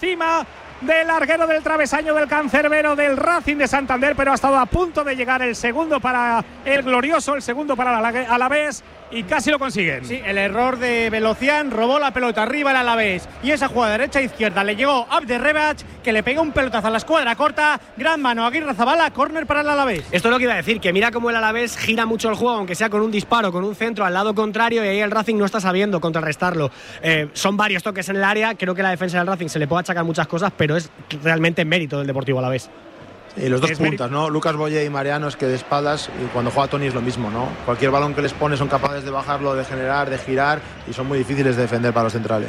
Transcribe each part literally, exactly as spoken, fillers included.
encima del larguero del travesaño del cancerbero del Racing de Santander, pero ha estado a punto de llegar el segundo para el glorioso, el segundo para el Alavés, y casi lo consiguen. Sí, el error de Velocián, robó la pelota arriba el Alavés, y esa jugada derecha-izquierda le llegó Abderrebach, que le pegó un pelotazo a la escuadra corta. Gran mano Aguirre Zabala, córner para el Alavés. Esto es lo que iba a decir, que mira cómo el Alavés gira mucho el juego, aunque sea con un disparo, con un centro al lado contrario, y ahí el Racing no está sabiendo contrarrestarlo. Eh, son varios toques en el área, creo que la defensa del Racing se le puede achacar muchas cosas, pero es realmente mérito del Deportivo Alavés. Y los dos puntas, ¿no? Lucas Boye y Mariano, es que de espaldas, y cuando juega Toni es lo mismo, ¿no? Cualquier balón que les pone son capaces de bajarlo, de generar, de girar, y son muy difíciles de defender para los centrales.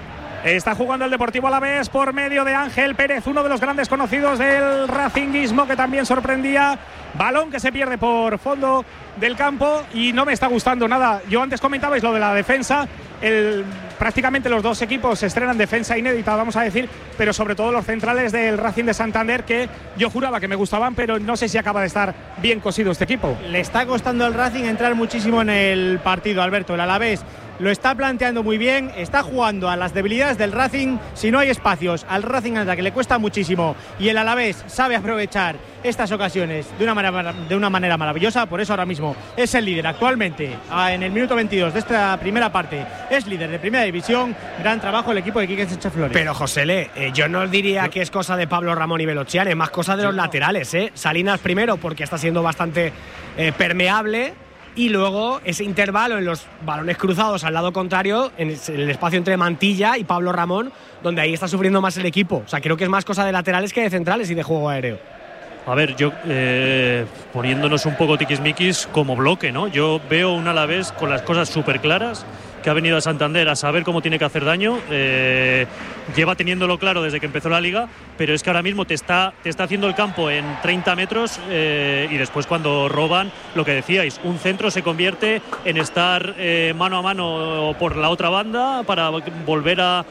Está jugando el Deportivo Alavés por medio de Ángel Pérez, uno de los grandes conocidos del racinguismo, que también sorprendía. Balón que se pierde por fondo del campo y no me está gustando nada. Yo antes comentabais lo de la defensa. El, prácticamente los dos equipos estrenan defensa inédita, vamos a decir, pero sobre todo los centrales del Racing de Santander, que yo juraba que me gustaban, pero no sé si acaba de estar bien cosido este equipo. Le está costando al Racing entrar muchísimo en el partido, Alberto. El Alavés lo está planteando muy bien, está jugando a las debilidades del Racing. Si no hay espacios, al Racing anda que le cuesta muchísimo, y el Alavés sabe aprovechar estas ocasiones de una manera, de una manera maravillosa. Por eso ahora mismo es el líder actualmente, en el minuto veintidós de esta primera parte, es líder de primera división. Gran trabajo el equipo de Quique Sánchez Flores. Pero Josele, eh, yo no diría que es cosa de Pablo Ramón y Velocián, es más cosa de los laterales, ¿eh? Salinas primero porque está siendo bastante eh, permeable, y luego ese intervalo en los balones cruzados al lado contrario, en el espacio entre Mantilla y Pablo Ramón, donde ahí está sufriendo más el equipo. O sea, creo que es más cosa de laterales que de centrales y de juego aéreo. A ver, yo eh, poniéndonos un poco tiquismiquis como bloque, ¿no? Yo veo un Alavés con las cosas súper claras, que ha venido a Santander a saber cómo tiene que hacer daño, eh, lleva teniéndolo claro desde que empezó la liga, pero es que ahora mismo te está, te está haciendo el campo en treinta metros, eh, y después cuando roban, lo que decíais, un centro se convierte en estar eh, mano a mano por la otra banda para volver a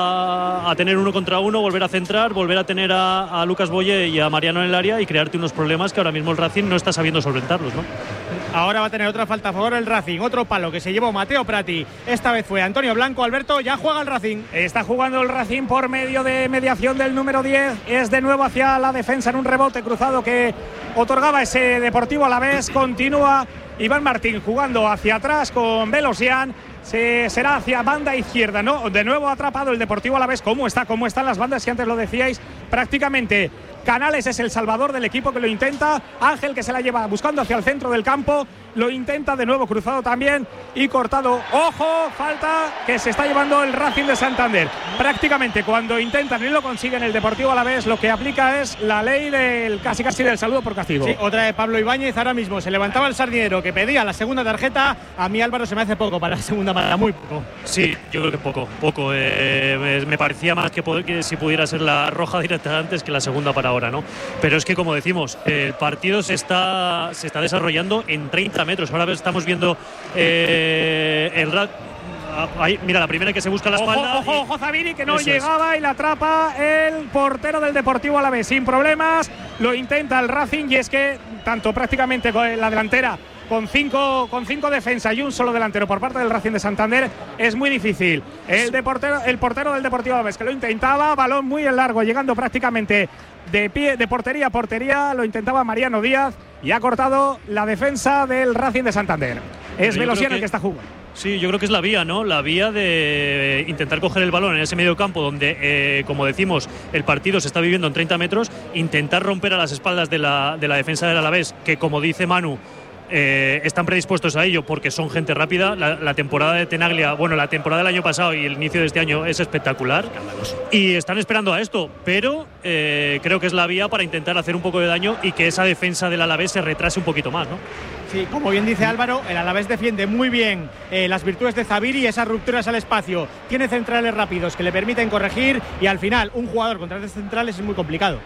A, a tener uno contra uno, volver a centrar, volver a tener a, a Lucas Boye y a Mariano en el área y crearte unos problemas que ahora mismo el Racing no está sabiendo solventarlos, ¿no? Ahora va a tener otra falta a favor el Racing, otro palo que se llevó Mateo Prati. Esta vez fue Antonio Blanco. Alberto, ya juega el Racing. Está jugando el Racing por medio de mediación del número diez. Es de nuevo hacia la defensa en un rebote cruzado que otorgaba ese Deportivo Alavés. Continúa Iván Martín jugando hacia atrás con Velocián. Se, será hacia banda izquierda, ¿no? De nuevo atrapado el Deportivo Alavés. ¿Cómo está? ¿Cómo están las bandas? Si antes lo decíais, prácticamente Canales es el salvador del equipo, que lo intenta. Ángel, que se la lleva buscando hacia el centro del campo, lo intenta de nuevo, cruzado también y cortado. ¡Ojo! Falta que se está llevando el Racing de Santander. Prácticamente cuando intentan y lo consiguen el Deportivo Alavés, lo que aplica es la ley del casi casi del saludo por castigo. Sí, otra de Pablo Ibáñez. Ahora mismo se levantaba el Sardinero, que pedía la segunda tarjeta. A mí, Álvaro, se me hace poco para la segunda mano, muy poco. Sí, yo creo que poco, poco. Eh, me, me parecía más que, poder, que si pudiera ser la roja directa antes que la segunda para ahora, ¿no? Pero es que, como decimos, el partido se está, se está desarrollando en treinta metros. Ahora estamos viendo eh, el Rat. Ahí, mira, la primera que se busca la espalda. Ojo, ojo, ojo, Zaviri, que no llegaba es. Y la atrapa el portero del Deportivo Alavés sin problemas. Lo intenta el Racing, y es que tanto prácticamente con la delantera con cinco, con cinco defensas y un solo delantero por parte del Racing de Santander es muy difícil. El, deportero, el portero del Deportivo Alavés, que lo intentaba, balón muy en largo, llegando prácticamente de pie, de portería a portería, lo intentaba Mariano Díaz y ha cortado la defensa del Racing de Santander. Es Velocián el que está jugando. Sí, yo creo que es la vía, ¿no? La vía de intentar coger el balón en ese medio campo donde, eh, como decimos, el partido se está viviendo en treinta metros, intentar romper a las espaldas de la, de la defensa del Alavés, que, como dice Manu, Eh, están predispuestos a ello porque son gente rápida. La, la temporada de Tenaglia, bueno, la temporada del año pasado y el inicio de este año es espectacular, y están esperando a esto, pero eh, creo que es la vía para intentar hacer un poco de daño y que esa defensa del Alavés se retrase un poquito más, ¿no? Sí, como bien dice Álvaro, el Alavés defiende muy bien eh, las virtudes de Zaviri, esas rupturas al espacio, tiene centrales rápidos que le permiten corregir, y al final un jugador contra tres centrales es muy complicado.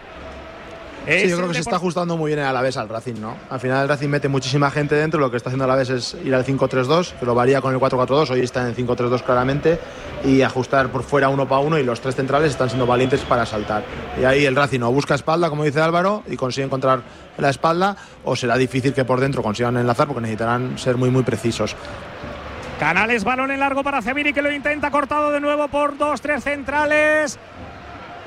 Sí, yo creo que se está ajustando muy bien el Alavés al Racing, ¿no? Al final el Racing mete muchísima gente dentro, lo que está haciendo el Alavés es ir al cinco tres dos, que lo varía con el cuatro cuatro dos, hoy está en el cinco tres dos claramente, y ajustar por fuera uno para uno, y los tres centrales están siendo valientes para saltar. Y ahí el Racing o busca espalda, como dice Álvaro, y consigue encontrar la espalda, o será difícil que por dentro consigan enlazar, porque necesitarán ser muy muy precisos. Canales, balón en largo para Zaviri, que lo intenta, cortado de nuevo por dos, tres centrales.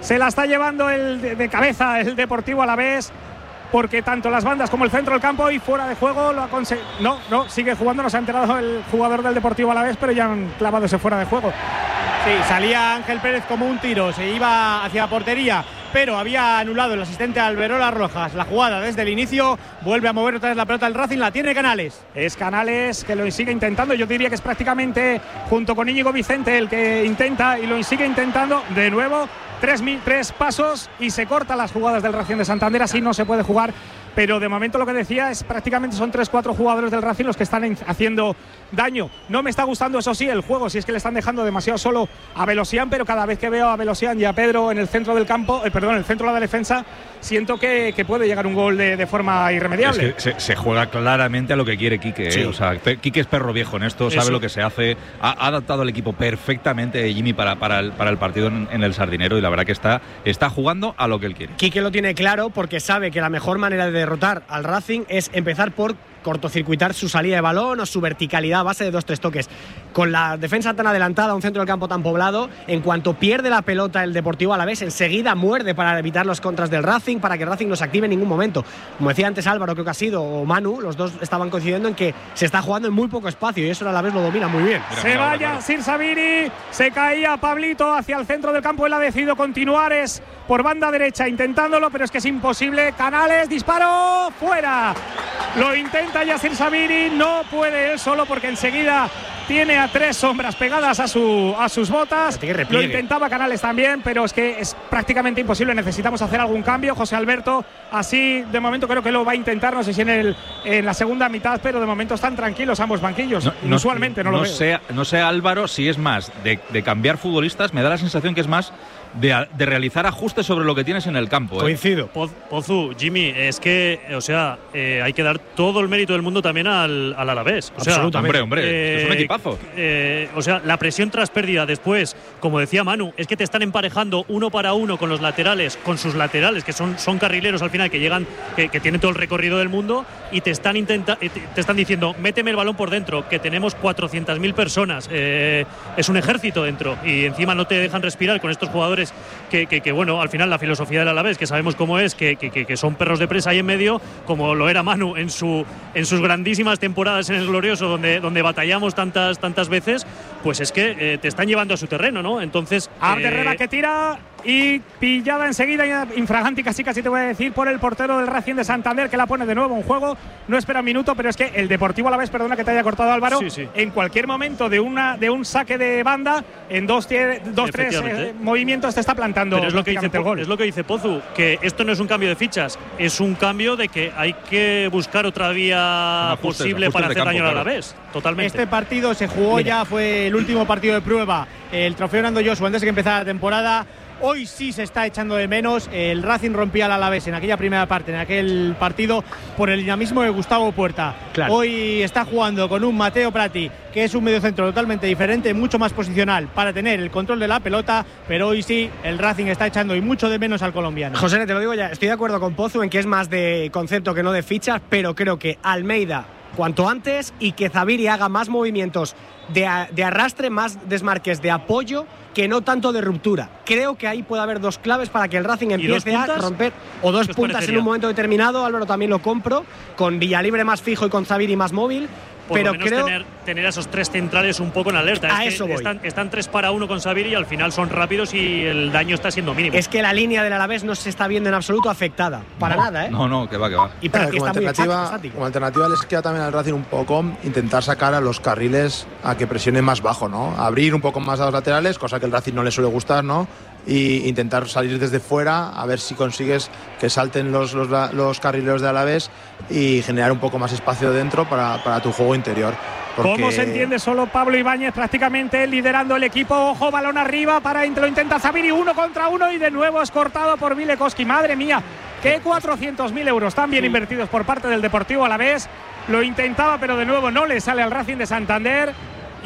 se la está llevando el de, de cabeza el Deportivo Alavés, porque tanto las bandas como el centro del campo y fuera de juego lo ha conseguido. No, no, sigue jugando, no se ha enterado el jugador del Deportivo Alavés, pero ya han clavado ese fuera de juego. Sí, salía Ángel Pérez como un tiro, se iba hacia portería, pero había anulado el asistente Alberola Rojas la jugada desde el inicio. Vuelve a mover otra vez la pelota el Racing, la tiene Canales. Es Canales que lo sigue intentando. Yo diría que es prácticamente junto con Íñigo Vicente el que intenta y lo sigue intentando de nuevo. Tres, mil, tres pasos y se cortan las jugadas del Racing de Santander, así no se puede jugar. Pero de momento lo que decía es prácticamente son tres cuatro jugadores del Racing los que están haciendo daño. No me está gustando, eso sí, el juego, si es que le están dejando demasiado solo a Velosian, pero cada vez que veo a Velosian y a Pedro en el centro del campo, eh, perdón, en el centro de la defensa, siento que, que puede llegar un gol de, de forma irremediable. Es que se, se juega claramente a lo que quiere Quique, sí. ¿eh? O sea, Quique es perro viejo en esto, sabe eso. Lo que se hace, ha, ha adaptado el equipo perfectamente, Jimmy, para, para, el, para el partido en, en el Sardinero, y la verdad que está, está jugando a lo que él quiere. Quique lo tiene claro porque sabe que la mejor manera de derrotar al Racing es empezar por cortocircuitar su salida de balón o su verticalidad a base de dos tres toques. Con la defensa tan adelantada, un centro del campo tan poblado, en cuanto pierde la pelota el Deportivo Alavés, enseguida muerde para evitar los contras del Racing, para que el Racing no se active en ningún momento. Como decía antes Álvaro, creo que ha sido, o Manu, los dos estaban coincidiendo en que se está jugando en muy poco espacio y eso el Alavés lo domina muy bien. Mira, se mira, vaya mira. Sir Sabiri, se caía Pablito hacia el centro del campo, él ha decidido continuar, es por banda derecha intentándolo, pero es que es imposible. Canales, disparo, fuera. Lo intenta Yacir Sabiri, no puede él solo porque enseguida tiene a tres sombras pegadas a, su, a sus botas. Lo intentaba Canales también, pero es que es prácticamente imposible. Necesitamos hacer algún cambio. José Alberto, así de momento creo que lo va a intentar. No sé si en, el, en la segunda mitad, pero de momento están tranquilos ambos banquillos. No, Inusualmente no, no, no lo veo. Sé, no sé, Álvaro, si es más de, de cambiar futbolistas. Me da la sensación que es más de, de realizar ajustes sobre lo que tienes en el campo. ¿eh? Coincido. Pozu, Jimmy, es que, o sea, eh, hay que dar todo el mérito del mundo también al, al Alavés. O sea, absolutamente. Hombre, hombre, eh, es un equipazo. Eh, o sea, la presión tras pérdida después, como decía Manu, es que te están emparejando uno para uno con los laterales, con sus laterales, que son, son carrileros al final, que llegan, que, que tienen todo el recorrido del mundo, y te están intenta, te, te están diciendo, méteme el balón por dentro, que tenemos cuatrocientas mil personas, eh, es un ejército dentro, y encima no te dejan respirar con estos jugadores que, que, que bueno, al final la filosofía del Alavés, que sabemos cómo es, que, que, que son perros de presa ahí en medio, como lo era Manu en, su, en sus grandísimas temporadas en el Glorioso, donde, donde batallamos tantas, tantas veces, pues es que eh, te están llevando a su terreno, ¿no? Entonces… Abde Herrera eh, que tira y pillada enseguida, infragante casi casi te voy a decir, por el portero del Racing de Santander, que la pone de nuevo en juego. No espera un minuto, pero es que el Deportivo Alavés, perdona que te haya cortado Álvaro, sí, sí. en cualquier momento de una de un saque de banda, en dos, dos tres eh, movimientos te está plantando. Pero es lo que dice el gol. Es lo que dice Pozu, que esto no es un cambio de fichas, es un cambio de que hay que buscar otra vía ajustes, posible ajustes para hacer campo, daño al Alavés. Totalmente. Este partido se jugó Mira. ya, fue el último partido de prueba, el trofeo Nando Joshua antes de que empezara la temporada. Hoy sí se está echando de menos. El Racing rompía al Alavés en aquella primera parte, en aquel partido, por el dinamismo de Gustavo Puerta. Claro. Hoy está jugando con un Mateo Prati, que es un mediocentro totalmente diferente, mucho más posicional para tener el control de la pelota, pero hoy sí el Racing está echando y mucho de menos al colombiano. José, te lo digo ya, estoy de acuerdo con Pozu en que es más de concepto que no de fichas, pero creo que Almeida cuanto antes y que Zabiri haga más movimientos de, a, de arrastre, más desmarques de apoyo, que no tanto de ruptura. Creo que ahí puede haber dos claves para que el Racing empiece a romper, o dos puntas en un momento determinado. Álvaro, también lo compro, con Villalibre más fijo y con Zabiri más móvil. Por pero lo menos creo tener, tener a esos tres centrales un poco en alerta. A es eso que voy. Están, están tres para uno con Sabiri y al final son rápidos y el daño está siendo mínimo. Es que la línea del Alavés no se está viendo en absoluto afectada. Para no, nada, ¿eh? No, no, que va, que va. Y para claro, ti como, está alternativa, muy estático. como alternativa les queda también al Racing un poco intentar sacar a los carriles a que presionen más bajo, ¿no? Abrir un poco más a los laterales, cosa que el Racing no le suele gustar, ¿no? Y intentar salir desde fuera a ver si consigues que salten los, los, los carrileros de Alavés y generar un poco más espacio dentro para, para tu juego interior. Porque… ¿Cómo se entiende? Solo Pablo Ibáñez prácticamente liderando el equipo. Ojo, balón arriba, para lo intenta Zabiri, uno contra uno y de nuevo es cortado por Vilekoski. Madre mía, qué cuatrocientos mil euros tan bien sí. invertidos por parte del Deportivo Alavés. Lo intentaba, pero de nuevo no le sale al Racing de Santander.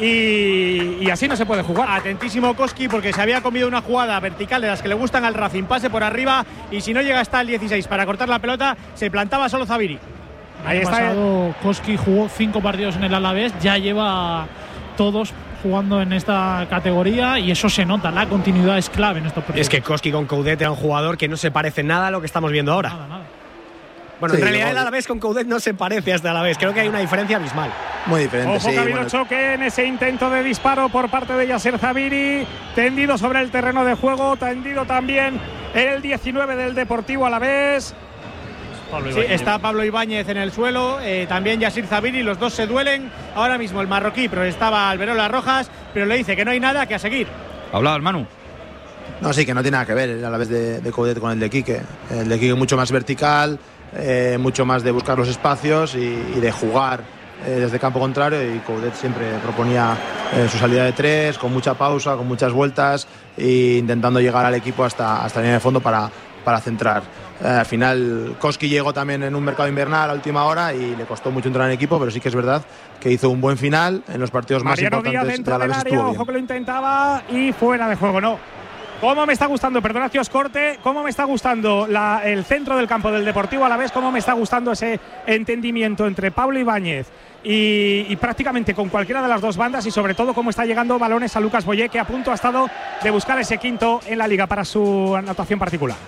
Y, y así no se puede jugar. Atentísimo Koski, porque se había comido una jugada vertical de las que le gustan al Racing, pase por arriba, y si no llega hasta el dieciséis para cortar la pelota, se plantaba solo Zabiri. Ahí está. Pasado, Koski jugó cinco partidos en el Alavés, ya lleva todos jugando en esta categoría y eso se nota, la continuidad es clave en estos proyectos. Es que Koski con Coudet era un jugador que no se parece nada a lo que estamos viendo ahora. Nada, nada. Bueno, sí, en realidad el Alavés con Coudet no se parece hasta el Alavés. Creo que hay una diferencia abismal. Muy diferente, Ojo sí. que ha habido Bueno. choque en ese intento de disparo por parte de Yasser Zabiri. Tendido sobre el terreno de juego. Tendido también el diecinueve del Deportivo Alavés. Pablo sí, está Pablo Ibáñez en el suelo. Eh, también Yasser Zabiri. Los dos se duelen. Ahora mismo el marroquí, pero estaba Alberola Rojas. Pero le dice que no hay nada, que a seguir. Hablaba el Manu. No, sí, que no tiene nada que ver a la vez de, de Coudet con el de Quique. El de Quique mucho más vertical. Eh, mucho más de buscar los espacios y, y de jugar eh, desde campo contrario, y Coudet siempre proponía eh, su salida de tres con mucha pausa, con muchas vueltas e intentando llegar al equipo hasta, hasta la línea de fondo para, para centrar. Eh, al final Koski llegó también en un mercado invernal a última hora y le costó mucho entrar en equipo, pero sí que es verdad que hizo un buen final en los partidos Mariano más importantes. Díaz dentro de del área, ojo que lo intentaba y fuera de juego, no. ¿Cómo me está gustando, perdonad que os corte, cómo me está gustando la, el centro del campo del Deportivo Alavés, cómo me está gustando ese entendimiento entre Pablo Ibáñez y, y prácticamente con cualquiera de las dos bandas, y sobre todo cómo está llegando balones a Lucas Boyé, que a punto ha estado de buscar ese quinto en la Liga para su anotación particular.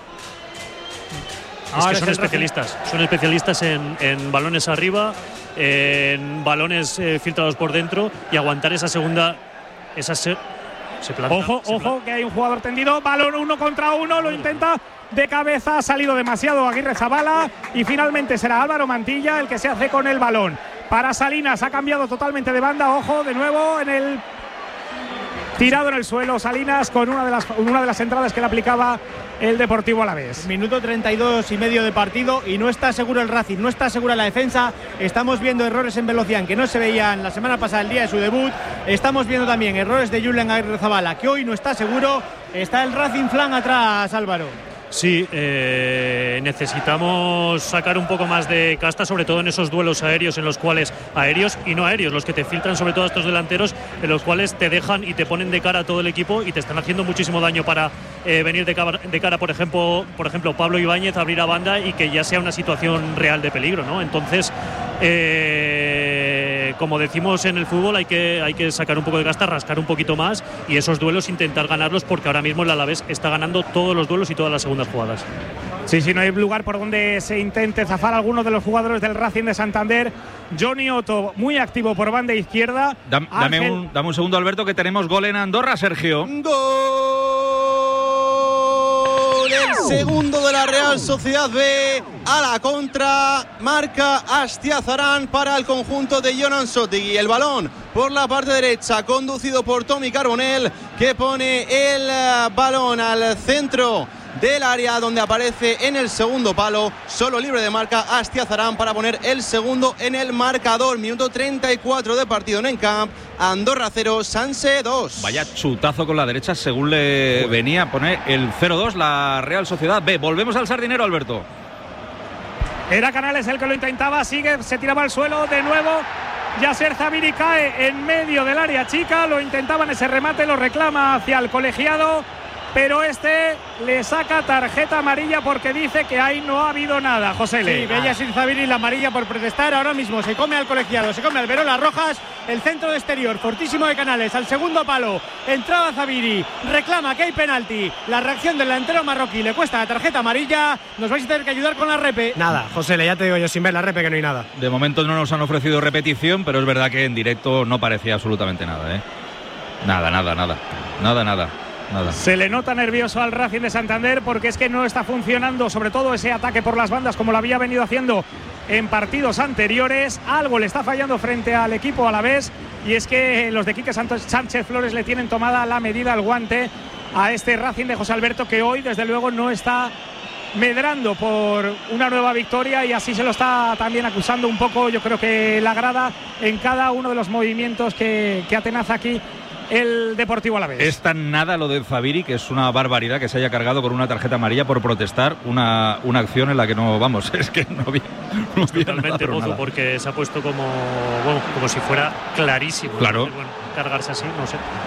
Es que son especialistas, son especialistas en, en balones arriba, en balones eh, filtrados por dentro, y aguantar esa segunda, esa se, se planta, Ojo, se ojo, planta. que hay un jugador tendido, balón uno contra uno, lo intenta de cabeza, ha salido demasiado Aguirre Zabala y finalmente será Álvaro Mantilla el que se hace con el balón. Para Salinas, ha cambiado totalmente de banda, ojo, de nuevo en el tirado en el suelo Salinas con una de las, una de las entradas que le aplicaba el Deportivo Alavés. Minuto treinta y dos y medio de partido y no está seguro el Racing, no está segura la defensa. Estamos viendo errores en Velocián que no se veían la semana pasada, el día de su debut. Estamos viendo también errores de Julen Aguirre Zabala, que hoy no está seguro. Está el Racing flan atrás, Álvaro. Sí, eh, necesitamos sacar un poco más de casta, sobre todo en esos duelos aéreos en los cuales, aéreos y no aéreos, los que te filtran sobre todo a estos delanteros, en los cuales te dejan y te ponen de cara a todo el equipo y te están haciendo muchísimo daño para eh, venir de cara, de cara, por ejemplo, por ejemplo, Pablo Ibáñez, abrir a banda y que ya sea una situación real de peligro, ¿no? Entonces, eh, como decimos en el fútbol, hay que, hay que sacar un poco de casta, rascar un poquito más y esos duelos intentar ganarlos, porque ahora mismo el Alavés está ganando todos los duelos y todas las segundas jugadas. Sí, sí, no hay lugar por donde se intente zafar a alguno de los jugadores del Racing de Santander. Johnny Otto, muy activo por banda izquierda. Dame, dame, un, dame un segundo, Alberto, que tenemos gol en Andorra, Sergio. ¡Gol! El segundo de la Real Sociedad B. A la contra, marca Astiazarán para el conjunto de Jonan Sotegui. El balón por la parte derecha, conducido por Tommy Carbonell, que pone el balón al centro del área, donde aparece en el segundo palo, solo libre de marca Astiazarán para poner el segundo en el marcador. Minuto treinta y cuatro de partido en Encamp. Andorra cero, Sanse dos. Vaya chutazo con la derecha según le venía a poner el cero dos la Real Sociedad B. Volvemos al Sardinero, Alberto. Era Canales el que lo intentaba, sigue, se tiraba al suelo de nuevo. Yasser Zabiri cae en medio del área chica, lo intentaban ese remate, lo reclama hacia el colegiado, pero este le saca tarjeta amarilla porque dice que ahí no ha habido nada, José Le. Sí, ve Yasser Zabiri la amarilla por protestar. Ahora mismo se come al colegiado, se come al Alberola Rojas. El centro de exterior, fortísimo de Canales, al segundo palo. Entraba Zabiri, reclama que hay penalti. La reacción del delantero marroquí le cuesta la tarjeta amarilla. Nos vais a tener que ayudar con la repe. Nada, José Le, ya te digo yo, sin ver la repe que no hay nada. De momento no nos han ofrecido repetición, pero es verdad que en directo no parecía absolutamente nada, ¿eh? Nada, nada, nada. Nada, nada. Nada. Se le nota nervioso al Racing de Santander porque es que no está funcionando, sobre todo ese ataque por las bandas como lo había venido haciendo en partidos anteriores. Algo le está fallando frente al equipo alavés, y es que los de Quique Sánchez Flores le tienen tomada la medida al guante a este Racing de José Alberto, que hoy desde luego no está medrando por una nueva victoria, y así se lo está también acusando un poco, yo creo que la grada, en cada uno de los movimientos que, que atenaza aquí el Deportivo Alavés. Es tan nada lo de Zabiri que es una barbaridad que se haya cargado con una tarjeta amarilla por protestar una, una acción en la que no, vamos, es que no había, no había totalmente nada, pozo, porque se ha puesto como, bueno, como si fuera clarísimo. Claro. Entonces, bueno, cargarse así, no sé.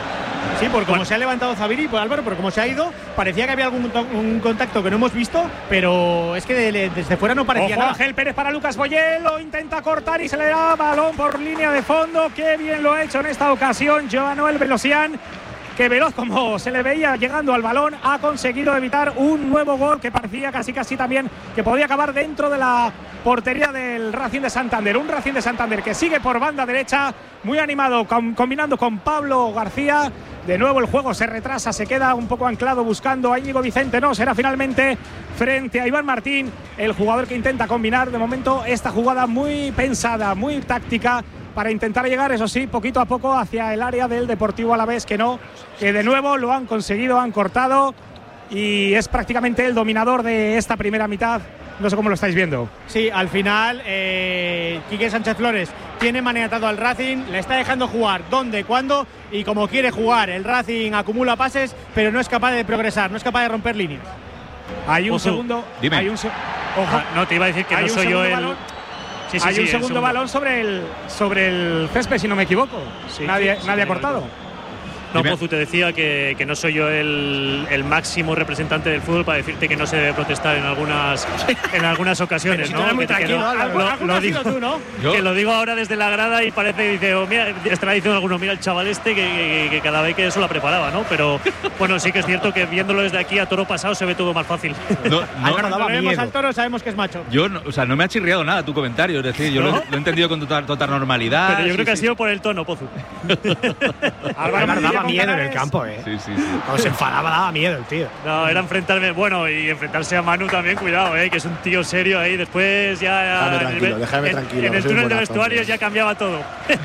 Sí, por como bueno. se ha levantado Zabiri, pues Álvaro, pero como se ha ido, parecía que había algún un contacto que no hemos visto, pero es que de, de, desde fuera no parecía Ojo, nada. Ángel Pérez para Lucas Boyel, lo intenta cortar y se le da balón por línea de fondo. Qué bien lo ha hecho en esta ocasión Joan Noel Velosian, que veloz como se le veía llegando al balón, ha conseguido evitar un nuevo gol que parecía casi casi también que podía acabar dentro de la portería del Racing de Santander. Un Racing de Santander que sigue por banda derecha, muy animado, com- combinando con Pablo García. De nuevo el juego se retrasa, se queda un poco anclado buscando a Íñigo Vicente. No, será finalmente frente a Iván Martín, el jugador que intenta combinar de momento esta jugada muy pensada, muy táctica, para intentar llegar, eso sí, poquito a poco hacia el área del Deportivo Alavés, que no, que de nuevo lo han conseguido, han cortado y es prácticamente el dominador de esta primera mitad. No sé cómo lo estáis viendo. Sí, al final eh, Quique Sánchez Flores tiene maniatado al Racing, le está dejando jugar dónde, cuándo y como quiere jugar. El Racing acumula pases, pero no es capaz de progresar, no es capaz de romper líneas. Hay un Ojo, segundo, dime. hay un se- ojo, Ah, no, te iba a decir que hay no un soy yo segundo el. balón. Sí, sí, hay sí, un el segundo segundo. balón sobre el sobre el césped, si no me equivoco. Sí, nadie sí, sí, nadie ha sí, cortado. No, Dime. Pozu, te decía que, que no soy yo el, el máximo representante del fútbol para decirte que no se debe protestar en algunas en algunas ocasiones, si ¿no? tú eres muy Que- que tranquilo, no- Álvaro. lo- Alguno lo has sido digo- tú, ¿no? Yo- Que lo digo ahora desde la grada y parece que dice, oh, mira, estará diciendo alguno, mira el chaval este que, que- que cada vez que eso la preparaba, ¿no? Pero bueno, sí que es cierto que viéndolo desde aquí a toro pasado se ve todo más fácil. No, no, Álvaro, Cuando daba vemos miedo. al toro sabemos que es macho. yo, no, o sea, no me ha chirriado nada tu comentario. Es decir, yo lo, he- lo he entendido con total, total normalidad. Pero yo sí, creo que ha sí. sido por el tono, Pozu. Álvaro Martínez daba con miedo en el Canales. campo, eh. Sí, sí, sí. Cuando se enfadaba daba miedo el tío. No, era enfrentarme, bueno, y enfrentarse a Manu también, cuidado, eh, que es un tío serio ahí. Después ya. Déjame tranquilo, en- déjame en- tranquilo, En que el soy un túnel de buenazo, vestuarios hombre. ya cambiaba todo.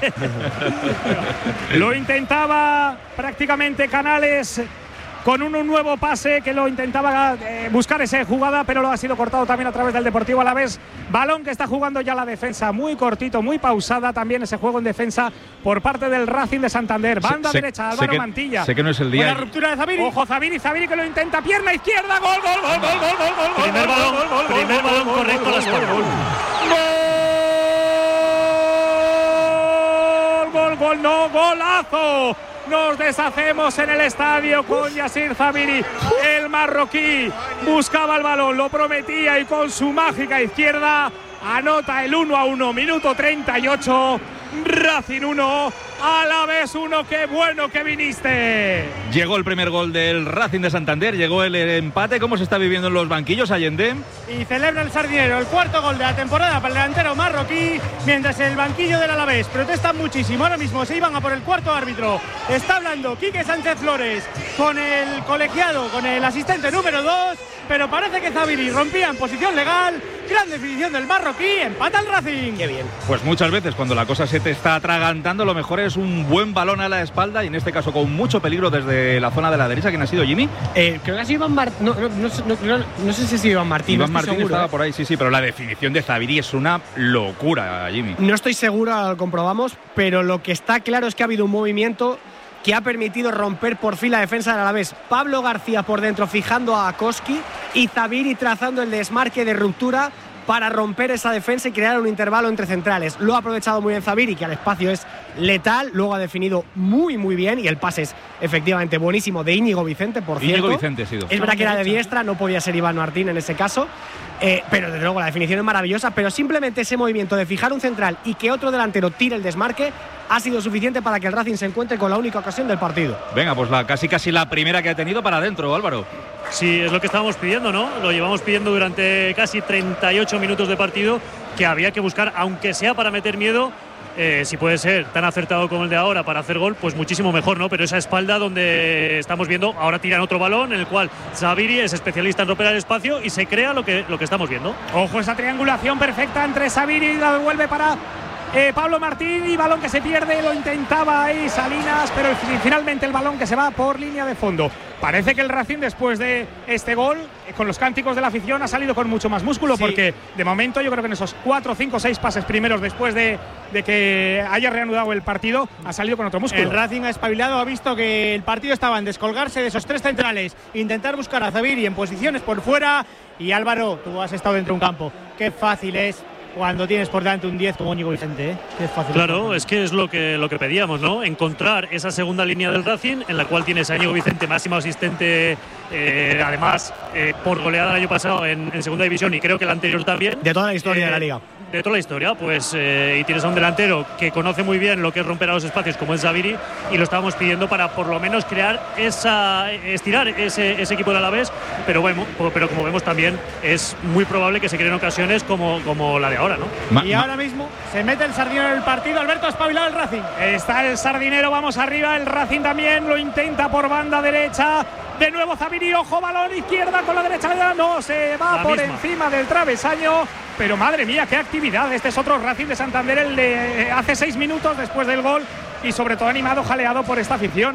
Lo intentaba prácticamente Canales con un, un nuevo pase que lo intentaba eh, buscar esa jugada, pero lo ha sido cortado también a través del Deportivo Alavés. Balón que está jugando ya la defensa, muy cortito, muy pausada también ese juego en defensa por parte del Racing de Santander. Banda Sé- derecha, sé Álvaro que- Mantilla. Sé que no es el día. Buena ruptura de Zabiri. Ojo, Zabiri, Zabiri que lo intenta, pierna izquierda, gol, gol, gol, gol, gol, gol, gol, Primer gol, balón, gol, gol, primer gol, balón gol, correcto gol, a la gol, espalda. gol, gol, gol, gol, no, golazo. Nos deshacemos en el estadio con Yassir Zabiri, el marroquí. Buscaba el balón, lo prometía y con su mágica izquierda anota el uno a uno, minuto treinta y ocho. Racing uno, Alavés uno. Qué bueno que viniste. Llegó el primer gol del Racing de Santander, llegó el empate. ¿Cómo se está viviendo en los banquillos, Allende? Y celebra el Sardinero el cuarto gol de la temporada para el delantero marroquí, mientras el banquillo del Alavés protesta muchísimo. Ahora mismo se iban a por el cuarto árbitro. Está hablando Quique Sánchez Flores con el colegiado, con el asistente número dos, pero parece que Zabiri rompía en posición legal. Gran definición del marroquí, empata el Racing. Qué bien. Pues muchas veces cuando la cosa se te está atragantando, lo mejor es un buen balón a la espalda y en este caso con mucho peligro desde la zona de la derecha. ¿Quién ha sido, Jimmy? Eh, creo que ha sido Iván Martín. No, no, no, sé- no- no- no sé si ha sido Iván Martín. Iván no estoy Martín seguro, estaba eh. por ahí, sí, sí, pero la definición de Zabiri es una locura, Jimmy. No estoy seguro, ahora lo comprobamos, pero lo que está claro es que ha habido un movimiento que ha permitido romper por fin la defensa del Alavés. Pablo García por dentro fijando a Koski y Zabiri trazando el desmarque de ruptura para romper esa defensa y crear un intervalo entre centrales. Lo ha aprovechado muy bien Zabiri, que al espacio es letal, luego ha definido muy muy bien y el pase es efectivamente buenísimo de Íñigo Vicente, por cierto. Íñigo Vicente ha sido. Es verdad que era de diestra, no podía ser Iván Martín en ese caso, eh, pero desde luego la definición es maravillosa, pero simplemente ese movimiento de fijar un central y que otro delantero tire el desmarque ha sido suficiente para que el Racing se encuentre con la única ocasión del partido. Venga, pues la casi casi la primera que ha tenido para adentro, Álvaro. Sí, es lo que estábamos pidiendo, ¿no? Lo llevamos pidiendo durante casi treinta y ocho minutos de partido, que había que buscar, aunque sea para meter miedo, eh, si puede ser tan acertado como el de ahora para hacer gol, pues muchísimo mejor, ¿no? Pero esa espalda donde estamos viendo, ahora tiran otro balón, en el cual Zabiri es especialista en romper el espacio y se crea lo que, lo que estamos viendo. Ojo, esa triangulación perfecta entre Zabiri y la devuelve para eh, Pablo Martín y balón que se pierde, lo intentaba ahí Salinas, pero finalmente el balón que se va por línea de fondo. Parece que el Racing después de este gol, eh, con los cánticos de la afición, ha salido con mucho más músculo, Sí. porque de momento yo creo que en esos cuatro, cinco, seis pases primeros después de, de que haya reanudado el partido, ha salido con otro músculo. El Racing ha espabilado, ha visto que el partido estaba en descolgarse de esos tres centrales, intentar buscar a Zabiri en posiciones por fuera. Y Álvaro, tú has estado dentro de un campo, qué fácil es cuando tienes por delante un diez como Íñigo Vicente, ¿eh? Es fácil. Claro, es que es lo que, lo que pedíamos, ¿no? Encontrar esa segunda línea del Racing, en la cual tienes a Íñigo Vicente, máximo asistente, eh, además, eh, por goleada el año pasado en, en segunda división, y creo que el anterior también. De toda la historia eh, de la liga. De toda la historia, pues, eh, y tienes a un delantero que conoce muy bien lo que es romper a los espacios, como es Zaviri, y lo estábamos pidiendo para por lo menos crear esa, estirar ese, ese equipo del Alavés, pero bueno, pero como vemos también es muy probable que se creen ocasiones como, como la de ahora, ¿no? Ma, y ma. ahora mismo se mete el Sardinero en el partido. Alberto, ha espabilado el Racing. Está el Sardinero, vamos arriba, el Racing también lo intenta por banda derecha. De nuevo Zaviri, ojo, balón izquierda con la derecha, no, se va la por misma. Encima del travesaño. Pero madre mía, qué actividad. Este es otro Racing de Santander, el de hace seis minutos después del gol, y sobre todo animado, jaleado por esta afición.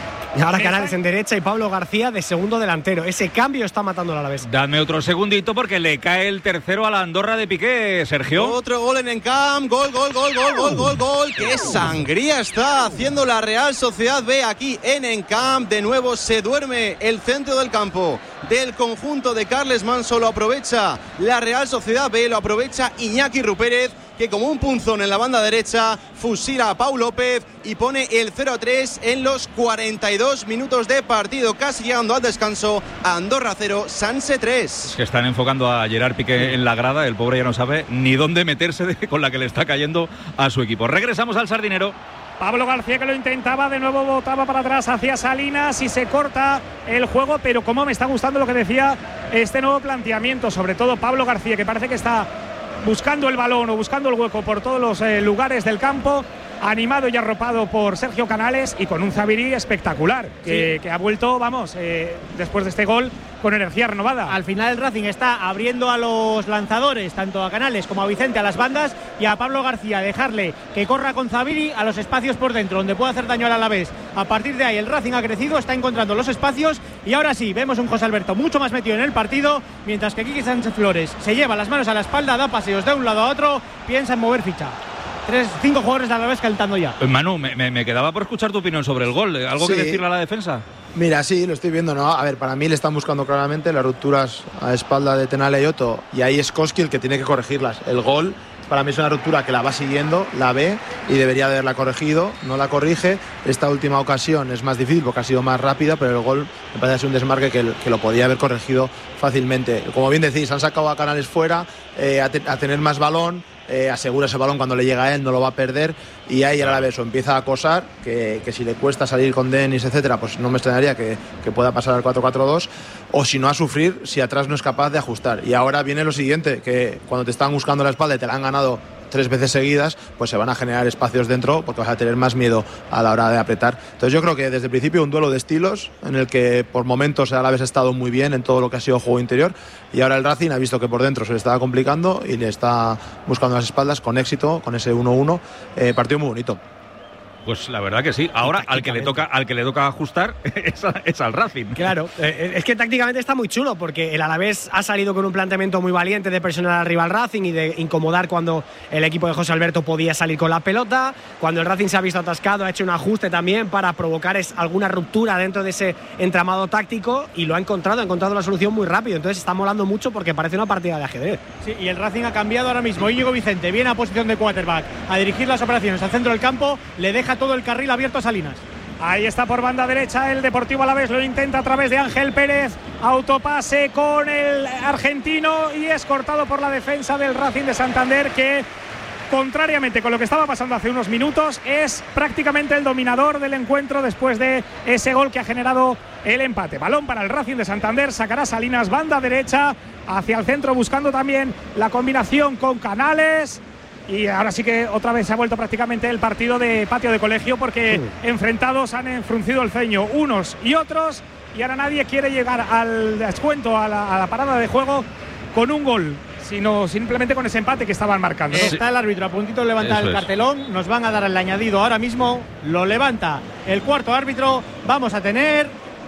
Y ahora Canales en derecha y Pablo García de segundo delantero. Ese cambio está matando al Alavés. Dame otro segundito porque le cae el tercero a la Andorra de Piqué, Sergio. Otro gol en Encamp, gol, gol, gol, gol, gol, gol, gol. ¡Qué sangría está haciendo la Real Sociedad B aquí en Encamp! De nuevo se duerme el centro del campo del conjunto de Carles Manso. Lo aprovecha la Real Sociedad B, lo aprovecha Iñaki Rupérez, que como un punzón en la banda derecha fusila a Pau López y pone el cero a tres en los cuarenta y dos minutos de partido, casi llegando al descanso. Andorra cero, Sanse tres. Es que están enfocando a Gerard Piqué en la grada, el pobre ya no sabe ni dónde meterse de, con la que le está cayendo a su equipo. Regresamos al Sardinero. Pablo García, que lo intentaba, de nuevo botaba para atrás hacia Salinas y se corta el juego, pero como me está gustando lo que decía este nuevo planteamiento, sobre todo Pablo García, que parece que está buscando el balón o buscando el hueco por todos los eh, lugares del campo, animado y arropado por Sergio Canales y con un Zaviri espectacular, que, sí. que ha vuelto, vamos, eh, después de este gol, con energía renovada. Al final el Racing está abriendo a los lanzadores, tanto a Canales como a Vicente, a las bandas, y a Pablo García dejarle que corra con Zaviri a los espacios por dentro, donde puede hacer daño al Alavés. A partir de ahí el Racing ha crecido, está encontrando los espacios, y ahora sí, vemos un José Alberto mucho más metido en el partido, mientras que Quique Sánchez Flores se lleva las manos a la espalda, da paseos de un lado a otro, piensa en mover ficha. Tres, cinco jugadores de Alavés calentando ya. Manu, me, me, me quedaba por escuchar tu opinión sobre el gol. ¿Algo sí. que decirle a la defensa? Mira, sí, lo estoy viendo, ¿no? A ver, para mí le están buscando claramente las rupturas a espalda de Tenale y Otto, y ahí es Koski el que tiene que corregirlas. El gol para mí es una ruptura que la va siguiendo, la ve y debería de haberla corregido, no la corrige. Esta última ocasión es más difícil porque ha sido más rápida, pero el gol me parece un desmarque que, que lo podía haber corregido fácilmente. Como bien decís, han sacado a Canales fuera eh, a, te, a tener más balón. Eh, asegura ese balón cuando le llega a él, no lo va a perder, y ahí a la vez o empieza a acosar, que, que si le cuesta salir con Denis, etcétera, pues no me extrañaría que, que pueda pasar al cuatro cuatro dos, o si no a sufrir si atrás no es capaz de ajustar. Y ahora viene lo siguiente, que cuando te están buscando la espalda y te la han ganado tres veces seguidas, pues se van a generar espacios dentro porque vas a tener más miedo a la hora de apretar. Entonces yo creo que desde el principio un duelo de estilos en el que por momentos el Alavés ha estado muy bien en todo lo que ha sido juego interior, y ahora el Racing ha visto que por dentro se le estaba complicando y le está buscando las espaldas con éxito, con ese uno uno. Eh, partido muy bonito. Pues la verdad que sí. Ahora al que le toca al que le toca ajustar es, a, es al Racing. Claro, eh, es que tácticamente está muy chulo porque el Alavés ha salido con un planteamiento muy valiente de presionar al rival Racing y de incomodar cuando el equipo de José Alberto podía salir con la pelota. Cuando el Racing se ha visto atascado, ha hecho un ajuste también para provocar es, alguna ruptura dentro de ese entramado táctico, y lo ha encontrado, ha encontrado la solución muy rápido. Entonces está molando mucho porque parece una partida de ajedrez. Sí, y el Racing ha cambiado ahora mismo. Íñigo Vicente viene a posición de quarterback a dirigir las operaciones al centro del campo, le deja todo el carril abierto a Salinas. Ahí está por banda derecha el Deportivo Alavés, lo intenta a través de Ángel Pérez, autopase con el argentino y es cortado por la defensa del Racing de Santander, que contrariamente con lo que estaba pasando hace unos minutos es prácticamente el dominador del encuentro después de ese gol que ha generado el empate. Balón para el Racing de Santander, sacará Salinas banda derecha hacia el centro buscando también la combinación con Canales. Y ahora sí que otra vez se ha vuelto prácticamente el partido de patio de colegio, porque sí. enfrentados han enfruncido el ceño unos y otros, y ahora nadie quiere llegar al descuento, a la, a la parada de juego con un gol, sino simplemente con ese empate que estaban marcando, ¿no? Está el árbitro a puntito de levantar Eso el cartelón, es. Nos van a dar el añadido ahora mismo, lo levanta el cuarto árbitro. Vamos a tener,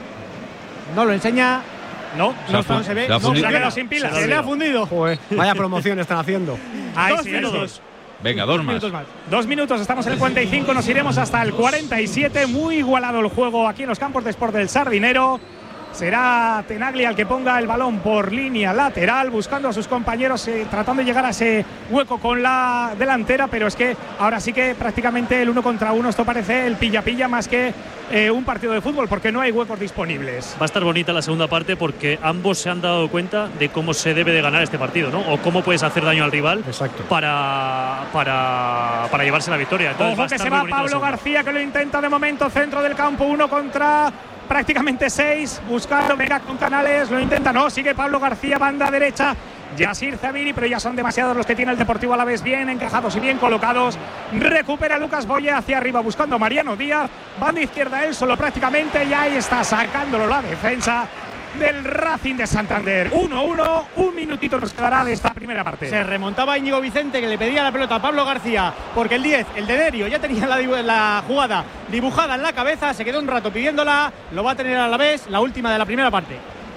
no lo enseña. No, no, está, no se ve. Se ha no, se ha quedado sin pilas. Se, se le ha fundido. Joder, vaya promoción están haciendo. Ahí dos sí, minutos. Venga, dos, dos más. Minutos más. Dos minutos, estamos en el cuarenta y cinco, nos iremos hasta el cuarenta y siete. Muy igualado el juego aquí en los campos de Sport del Sardinero. Será Tenaglia el que ponga el balón por línea lateral, buscando a sus compañeros, eh, tratando de llegar a ese hueco con la delantera, pero es que ahora sí que prácticamente el uno contra uno, esto parece el pilla-pilla más que eh, un partido de fútbol, porque no hay huecos disponibles. Va a estar bonita la segunda parte porque ambos se han dado cuenta de cómo se debe de ganar este partido, ¿no? O cómo puedes hacer daño al rival. Exacto. para, para, para llevarse la victoria. Entonces, Ojo que se va Pablo García, que lo intenta de momento, centro del campo, uno contra prácticamente seis, buscando Vega con Canales, lo intenta, no, sigue Pablo García, banda derecha, Yasir Zaviri, pero ya son demasiados los que tiene el Deportivo Alavés, bien encajados y bien colocados. Recupera Lucas Boye hacia arriba, buscando Mariano Díaz, banda izquierda él solo prácticamente, y ahí está sacándolo la defensa del Racing de Santander. uno uno, un minutito nos quedará de esta primera parte. Se remontaba Íñigo Vicente, que le pedía la pelota a Pablo García, porque el diez, el de Derio, ya tenía la, la jugada dibujada en la cabeza, se quedó un rato pidiéndola, lo va a tener a la vez, la última de la primera parte.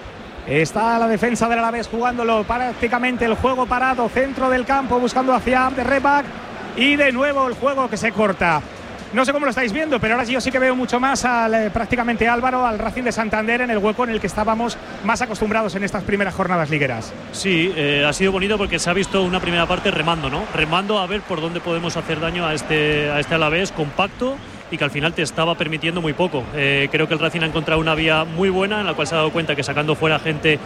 Está la defensa del Alavés jugándolo prácticamente el juego parado, centro del campo, buscando hacia Abderrebac, y de nuevo el juego que se corta. No sé cómo lo estáis viendo, pero ahora yo sí que veo mucho más al eh, prácticamente Álvaro, al Racing de Santander, en el hueco en el que estábamos más acostumbrados en estas primeras jornadas ligueras. Sí, eh, ha sido bonito porque se ha visto una primera parte remando, ¿no? Remando a ver por dónde podemos hacer daño a este, a este Alavés compacto y que al final te estaba permitiendo muy poco. Eh, creo que el Racing ha encontrado una vía muy buena en la cual se ha dado cuenta que sacando fuera gente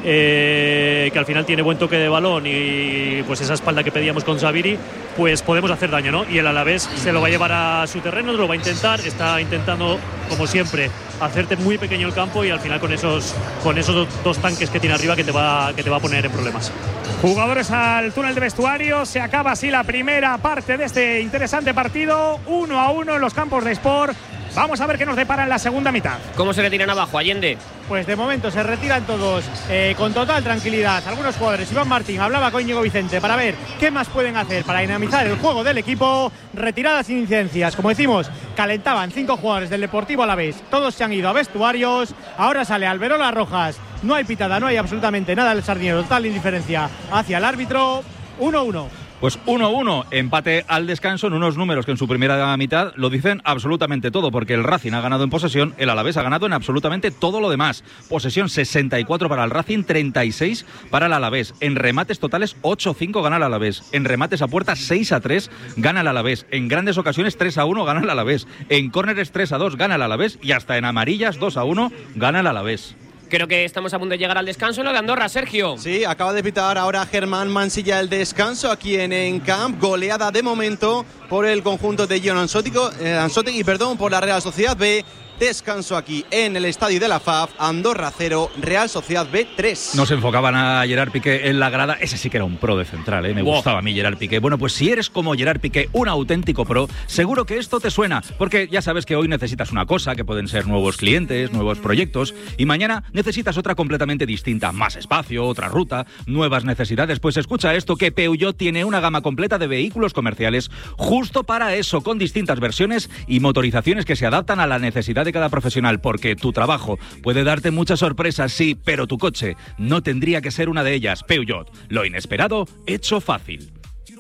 eh, que al final tiene buen toque de balón y pues esa espalda que pedíamos con Zaviri, pues podemos hacer daño, ¿no? Y el Alavés se lo va a llevar a su terreno, lo va a intentar, está intentando, como siempre, hacerte muy pequeño el campo y al final con esos, con esos dos tanques que tiene arriba que te va, que te va a poner en problemas. Jugadores al túnel de vestuario, se acaba así la primera parte de este interesante partido, uno a uno en los campos de Sport. Vamos a ver qué nos depara en la segunda mitad. ¿Cómo se retiran abajo, Allende? Pues de momento se retiran todos eh, con total tranquilidad. Algunos jugadores, Iván Martín hablaba con Íñigo Vicente para ver qué más pueden hacer para dinamizar el juego del equipo. Retiradas sin incidencias, como decimos, calentaban cinco jugadores del Deportivo Alavés. Todos se han ido a vestuarios. Ahora sale Alberola Rojas. No hay pitada, no hay absolutamente nada del Sardinero. Total indiferencia hacia el árbitro. uno uno. Pues uno uno, empate al descanso en unos números que en su primera mitad lo dicen absolutamente todo, porque el Racing ha ganado en posesión, el Alavés ha ganado en absolutamente todo lo demás. Posesión sesenta y cuatro para el Racing, treinta y seis para el Alavés. En remates totales ocho cinco gana el Alavés. En remates a puerta seis a tres gana el Alavés. En grandes ocasiones tres a uno gana el Alavés. En córneres tres a dos gana el Alavés y hasta en amarillas dos a uno gana el Alavés. Creo que estamos a punto de llegar al descanso en lo de Andorra, Sergio. Sí, acaba de pitar ahora Germán Mansilla el descanso aquí en Encamp. Goleada de momento por el conjunto de Jon Anzotegui, perdón, por la Real Sociedad B. Descanso aquí en el estadio de la F A F. Andorra cero, Real Sociedad B tres. No se enfocaban a Gerard Piqué en la grada. Ese sí que era un pro de central, ¿eh? Me wow. gustaba a mí Gerard Piqué. Bueno, pues si eres como Gerard Piqué, un auténtico pro, seguro que esto te suena, porque ya sabes que hoy necesitas una cosa, que pueden ser nuevos clientes, nuevos proyectos, y mañana necesitas otra completamente distinta, más espacio, otra ruta, nuevas necesidades. Pues escucha esto, que Peugeot tiene una gama completa de vehículos comerciales justo para eso, con distintas versiones y motorizaciones que se adaptan a la necesidad de cada profesional, porque tu trabajo puede darte muchas sorpresas, sí, pero tu coche no tendría que ser una de ellas. Peugeot, lo inesperado hecho fácil.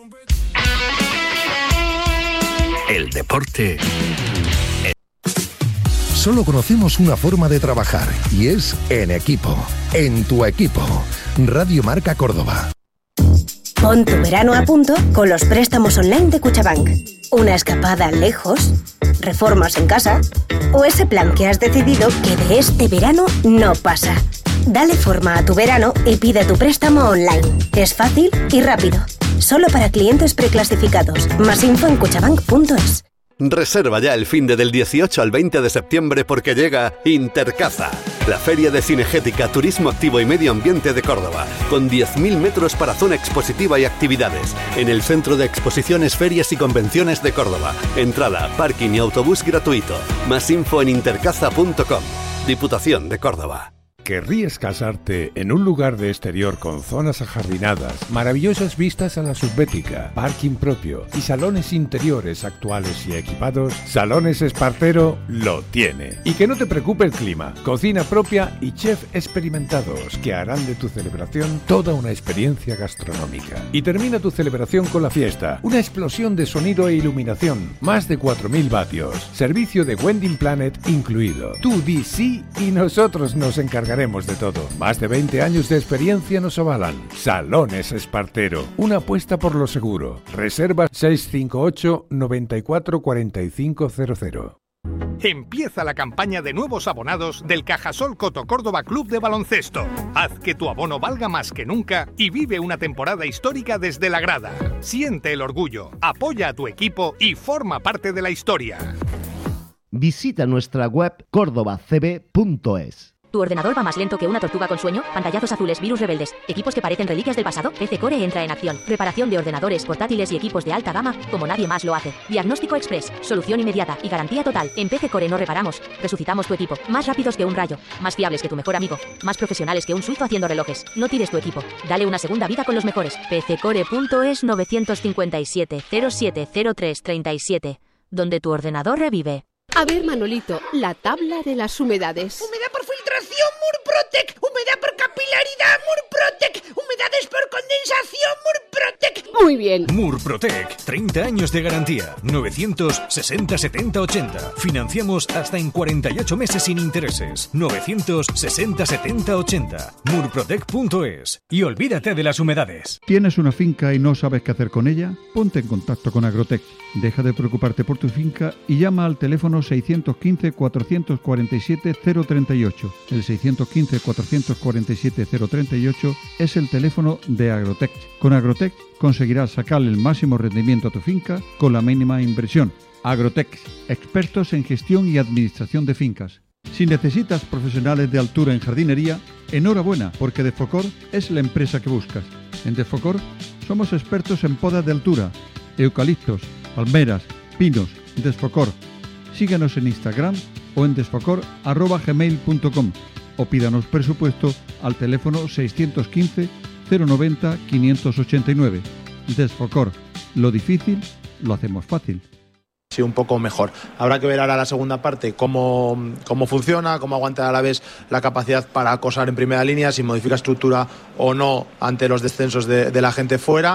El deporte. Solo conocemos una forma de trabajar y es en equipo, en tu equipo. Radio Marca Córdoba. Pon tu verano a punto con los préstamos online de Cuchabank. Una escapada lejos, reformas en casa o ese plan que has decidido que de este verano no pasa. Dale forma a tu verano y pide tu préstamo online. Es fácil y rápido. Solo para clientes preclasificados. Más info en cuchabank punto es. Reserva ya el finde del dieciocho al veinte de septiembre porque llega Intercaza, la feria de cinegética, turismo activo y medio ambiente de Córdoba, con diez mil metros para zona expositiva y actividades, en el Centro de Exposiciones, Ferias y Convenciones de Córdoba. Entrada, parking y autobús gratuito. Más info en intercaza punto com. Diputación de Córdoba. ¿Querrías casarte en un lugar de exterior con zonas ajardinadas, maravillosas vistas a la subbética, parking propio y salones interiores actuales y equipados? Salones Espartero lo tiene. Y que no te preocupe el clima, cocina propia y chef experimentados que harán de tu celebración toda una experiencia gastronómica. Y termina tu celebración con la fiesta, una explosión de sonido e iluminación, más de cuatro mil vatios, servicio de Wedding Planet incluido. Tú di sí y nosotros nos encargaremos de todo. Más de veinte años de experiencia nos avalan. Salones Espartero, una apuesta por lo seguro. Reserva seis cinco ocho, nueve cuatro cuatro cinco cero cero. Empieza la campaña de nuevos abonados del Cajasol Coto Córdoba Club de Baloncesto. Haz que tu abono valga más que nunca y vive una temporada histórica desde la grada. Siente el orgullo, apoya a tu equipo y forma parte de la historia. Visita nuestra web córdoba c b punto es. ¿Tu ordenador va más lento que una tortuga con sueño? Pantallazos azules, virus rebeldes, equipos que parecen reliquias del pasado. P C Core entra en acción. Reparación de ordenadores, portátiles y equipos de alta gama como nadie más lo hace. Diagnóstico express, solución inmediata y garantía total. En P C Core no reparamos, resucitamos tu equipo. Más rápidos que un rayo, más fiables que tu mejor amigo, más profesionales que un suizo haciendo relojes. No tires tu equipo, dale una segunda vida con los mejores. P C core punto es nueve cinco siete, cero siete cero tres tres siete, donde tu ordenador revive. A ver, Manolito, la tabla de las humedades. Humedad por filtración, Murprotec. Humedad por capilaridad, Murprotec. Humedades por condensación, Murprotec. Muy bien. Murprotec, treinta años de garantía. novecientos sesenta setenta ochenta. Financiamos hasta en cuarenta y ocho meses sin intereses. novecientos sesenta setenta ochenta. Murprotec punto es. Y olvídate de las humedades. ¿Tienes una finca y no sabes qué hacer con ella? Ponte en contacto con Agrotec. Deja de preocuparte por tu finca y llama al teléfono seiscientos quince, cuatrocientos cuarenta y siete, cero treinta y ocho. El seiscientos quince, cuatrocientos cuarenta y siete, cero treinta y ocho es el teléfono de Agrotec. Con Agrotec conseguirás sacarle el máximo rendimiento a tu finca con la mínima inversión. Agrotec, expertos en gestión y administración de fincas. Si necesitas profesionales de altura en jardinería, enhorabuena, porque Defocor es la empresa que buscas. En Defocor somos expertos en podas de altura, eucaliptos, palmeras, pinos. Desfocor. Síguenos en Instagram o en desfocor arroba gmail punto com o pídanos presupuesto al teléfono seiscientos quince, cero noventa, quinientos ochenta y nueve. Desfocor. Lo difícil lo hacemos fácil. Sí, un poco mejor. Habrá que ver ahora la segunda parte cómo, cómo funciona, cómo aguanta a la vez la capacidad para acosar en primera línea, si modifica estructura o no ante los descensos de, de la gente fuera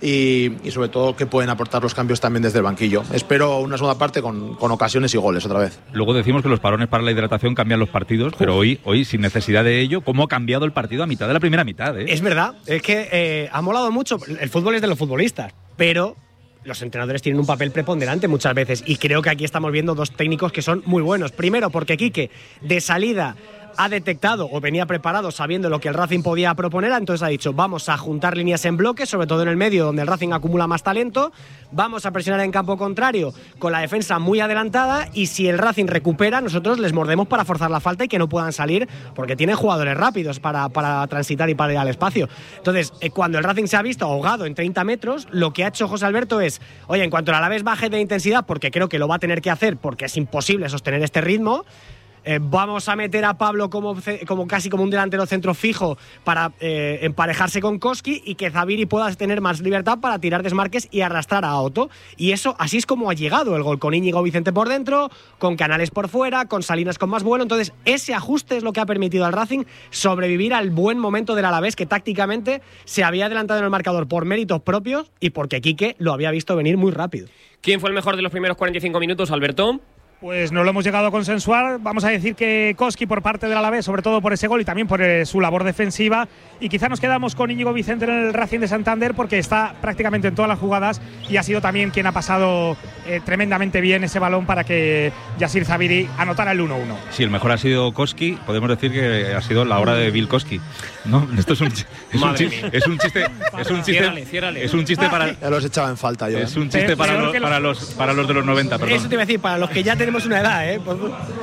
y, y sobre todo qué pueden aportar los cambios también desde el banquillo. Espero una segunda parte con, con ocasiones y goles otra vez. Luego decimos que los parones para la hidratación cambian los partidos, Uf. pero hoy, hoy sin necesidad de ello, ¿cómo ha cambiado el partido a mitad de la primera mitad? ¿eh? Es verdad, es que eh, ha molado mucho. El fútbol es de los futbolistas, pero los entrenadores tienen un papel preponderante muchas veces y creo que aquí estamos viendo dos técnicos que son muy buenos. Primero, porque Quique de salida ha detectado o venía preparado sabiendo lo que el Racing podía proponer, entonces ha dicho vamos a juntar líneas en bloque, sobre todo en el medio donde el Racing acumula más talento, vamos a presionar en campo contrario con la defensa muy adelantada y si el Racing recupera nosotros les mordemos para forzar la falta y que no puedan salir porque tienen jugadores rápidos para, para transitar y para ir al espacio. Entonces eh, cuando el Racing se ha visto ahogado en treinta metros, lo que ha hecho José Alberto es, oye, en cuanto el Alavés baje de intensidad, porque creo que lo va a tener que hacer porque es imposible sostener este ritmo, Eh, vamos a meter a Pablo como, como casi como un delantero centro fijo para eh, emparejarse con Koski y que Zaviri pueda tener más libertad para tirar desmarques y arrastrar a Otto. Y eso, así es como ha llegado el gol, con Íñigo Vicente por dentro, con Canales por fuera, con Salinas con más vuelo. Entonces, ese ajuste es lo que ha permitido al Racing sobrevivir al buen momento del Alavés, que tácticamente se había adelantado en el marcador por méritos propios y porque Quique lo había visto venir muy rápido. ¿Quién fue el mejor de los primeros cuarenta y cinco minutos, Alberto? Pues no lo hemos llegado a consensuar. Vamos a decir que Koski por parte del Alavés, sobre todo por ese gol y también por eh, su labor defensiva. Y quizá nos quedamos con Íñigo Vicente en el Racing de Santander porque está prácticamente en todas las jugadas y ha sido también quien ha pasado eh, tremendamente bien ese balón para que Yasir Zaviri anotara el uno uno. Sí, el mejor ha sido Koski. Podemos decir que ha sido la hora de Bill Koski, ¿no? Esto es un, es un, chiste, es un chiste, es un chiste, ciérrale, ciérrale. Es un chiste para. Ya los echaba en falta yo. Es un chiste para, lo, para los para los de los noventa, perdón. Eso te iba a decir, para los que ya tenemos una edad, ¿eh?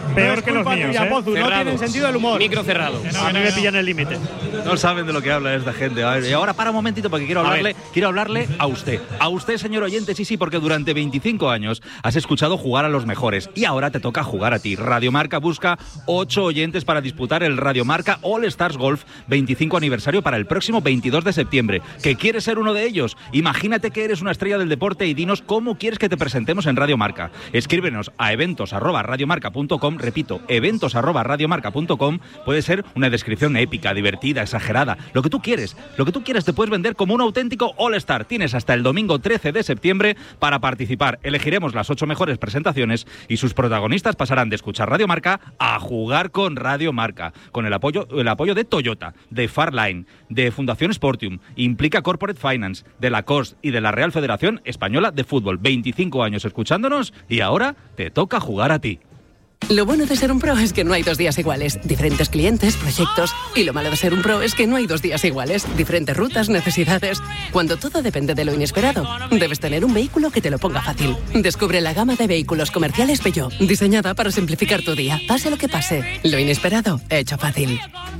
Peor no que los míos, tuya, ¿eh? Pozu, no tienen sentido del humor. Micro cerrado. No, a mí me pillan el límite. No saben de lo que habla esta gente. A ver, y ahora para un momentito porque quiero hablarle, quiero hablarle a usted. A usted, señor oyente, sí, sí, porque durante veinticinco años has escuchado jugar a los mejores y ahora te toca jugar a ti. Radio Marca busca ocho oyentes para disputar el Radio Marca All Stars Golf veinticinco aniversario para el próximo veintidós de septiembre. ¿Que quieres ser uno de ellos? Imagínate que eres una estrella del deporte y dinos cómo quieres que te presentemos en Radio Marca. Escríbenos a eventos arroba radiomarca punto com, repito, eventos arroba radiomarca punto com. Puede ser una descripción épica, divertida, exagerada, lo que tú quieres. Lo que tú quieres te puedes vender como un auténtico All-Star. Tienes hasta el domingo trece de septiembre para participar. Elegiremos las ocho mejores presentaciones y sus protagonistas pasarán de escuchar Radio Marca a jugar con Radio Marca, con el apoyo, el apoyo de Toyota, de Farline, de Fundación Sportium, Implica Corporate Finance, de Lacoste y de la Real Federación Española de Fútbol. veinticinco años escuchándonos y ahora te toca jugar a ti. Lo bueno de ser un pro es que no hay dos días iguales. Diferentes clientes, proyectos. Y lo malo de ser un pro es que no hay dos días iguales. Diferentes rutas, necesidades. Cuando todo depende de lo inesperado, debes tener un vehículo que te lo ponga fácil. Descubre la gama de vehículos comerciales Peugeot, diseñada para simplificar tu día. Pase lo que pase, lo inesperado, hecho fácil.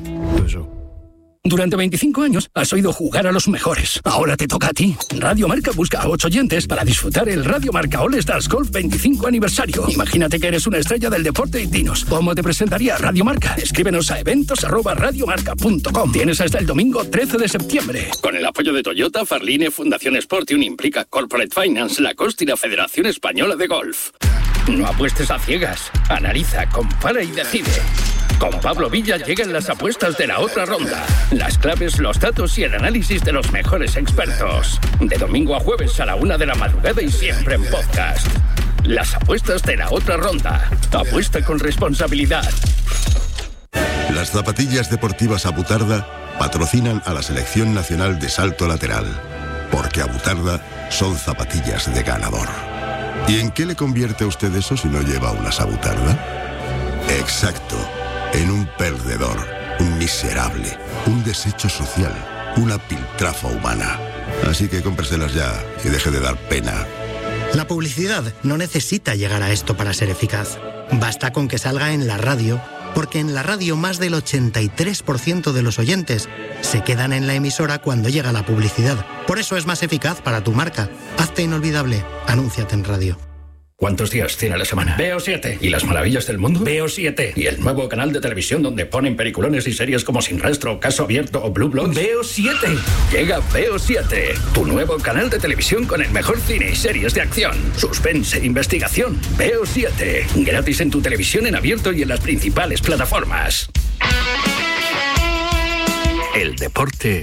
Durante veinticinco años has oído jugar a los mejores. Ahora te toca a ti. Radio Marca busca a ocho oyentes para disfrutar el Radio Marca All Stars Golf veinticinco aniversario. Imagínate que eres una estrella del deporte y dinos cómo te presentaría Radio Marca. Escríbenos a eventos arroba radiomarca punto com. Tienes hasta el domingo trece de septiembre. Con el apoyo de Toyota, Farline, Fundación Sportium, Implica Corporate Finance, Lacoste y la Federación Española de Golf. No apuestes a ciegas. Analiza, compara y decide. Con Pablo Villa llegan las apuestas de la otra ronda. Las claves, los datos y el análisis de los mejores expertos. De domingo a jueves a la una de la madrugada y siempre en podcast. Las apuestas de la otra ronda. Apuesta con responsabilidad. Las zapatillas deportivas Abutarda patrocinan a la Selección Nacional de Salto Lateral. Porque Abutarda son zapatillas de ganador. ¿Y en qué le convierte a usted eso si no lleva unas Abutarda? Exacto. En un perdedor, un miserable, un desecho social, una piltrafa humana. Así que cómpreselas ya y deje de dar pena. La publicidad no necesita llegar a esto para ser eficaz. Basta con que salga en la radio, porque en la radio más del ochenta y tres por ciento de los oyentes se quedan en la emisora cuando llega la publicidad. Por eso es más eficaz para tu marca. Hazte inolvidable. Anúnciate en radio. ¿Cuántos días tiene la semana? Veo siete. ¿Y las maravillas del mundo? Veo siete. ¿Y el nuevo canal de televisión donde ponen peliculones y series como Sin Rastro, Caso Abierto o Blue Bloods? Veo siete. Llega Veo siete, tu nuevo canal de televisión con el mejor cine y series de acción, suspense e investigación. Veo siete. Gratis en tu televisión en abierto y en las principales plataformas. El deporte.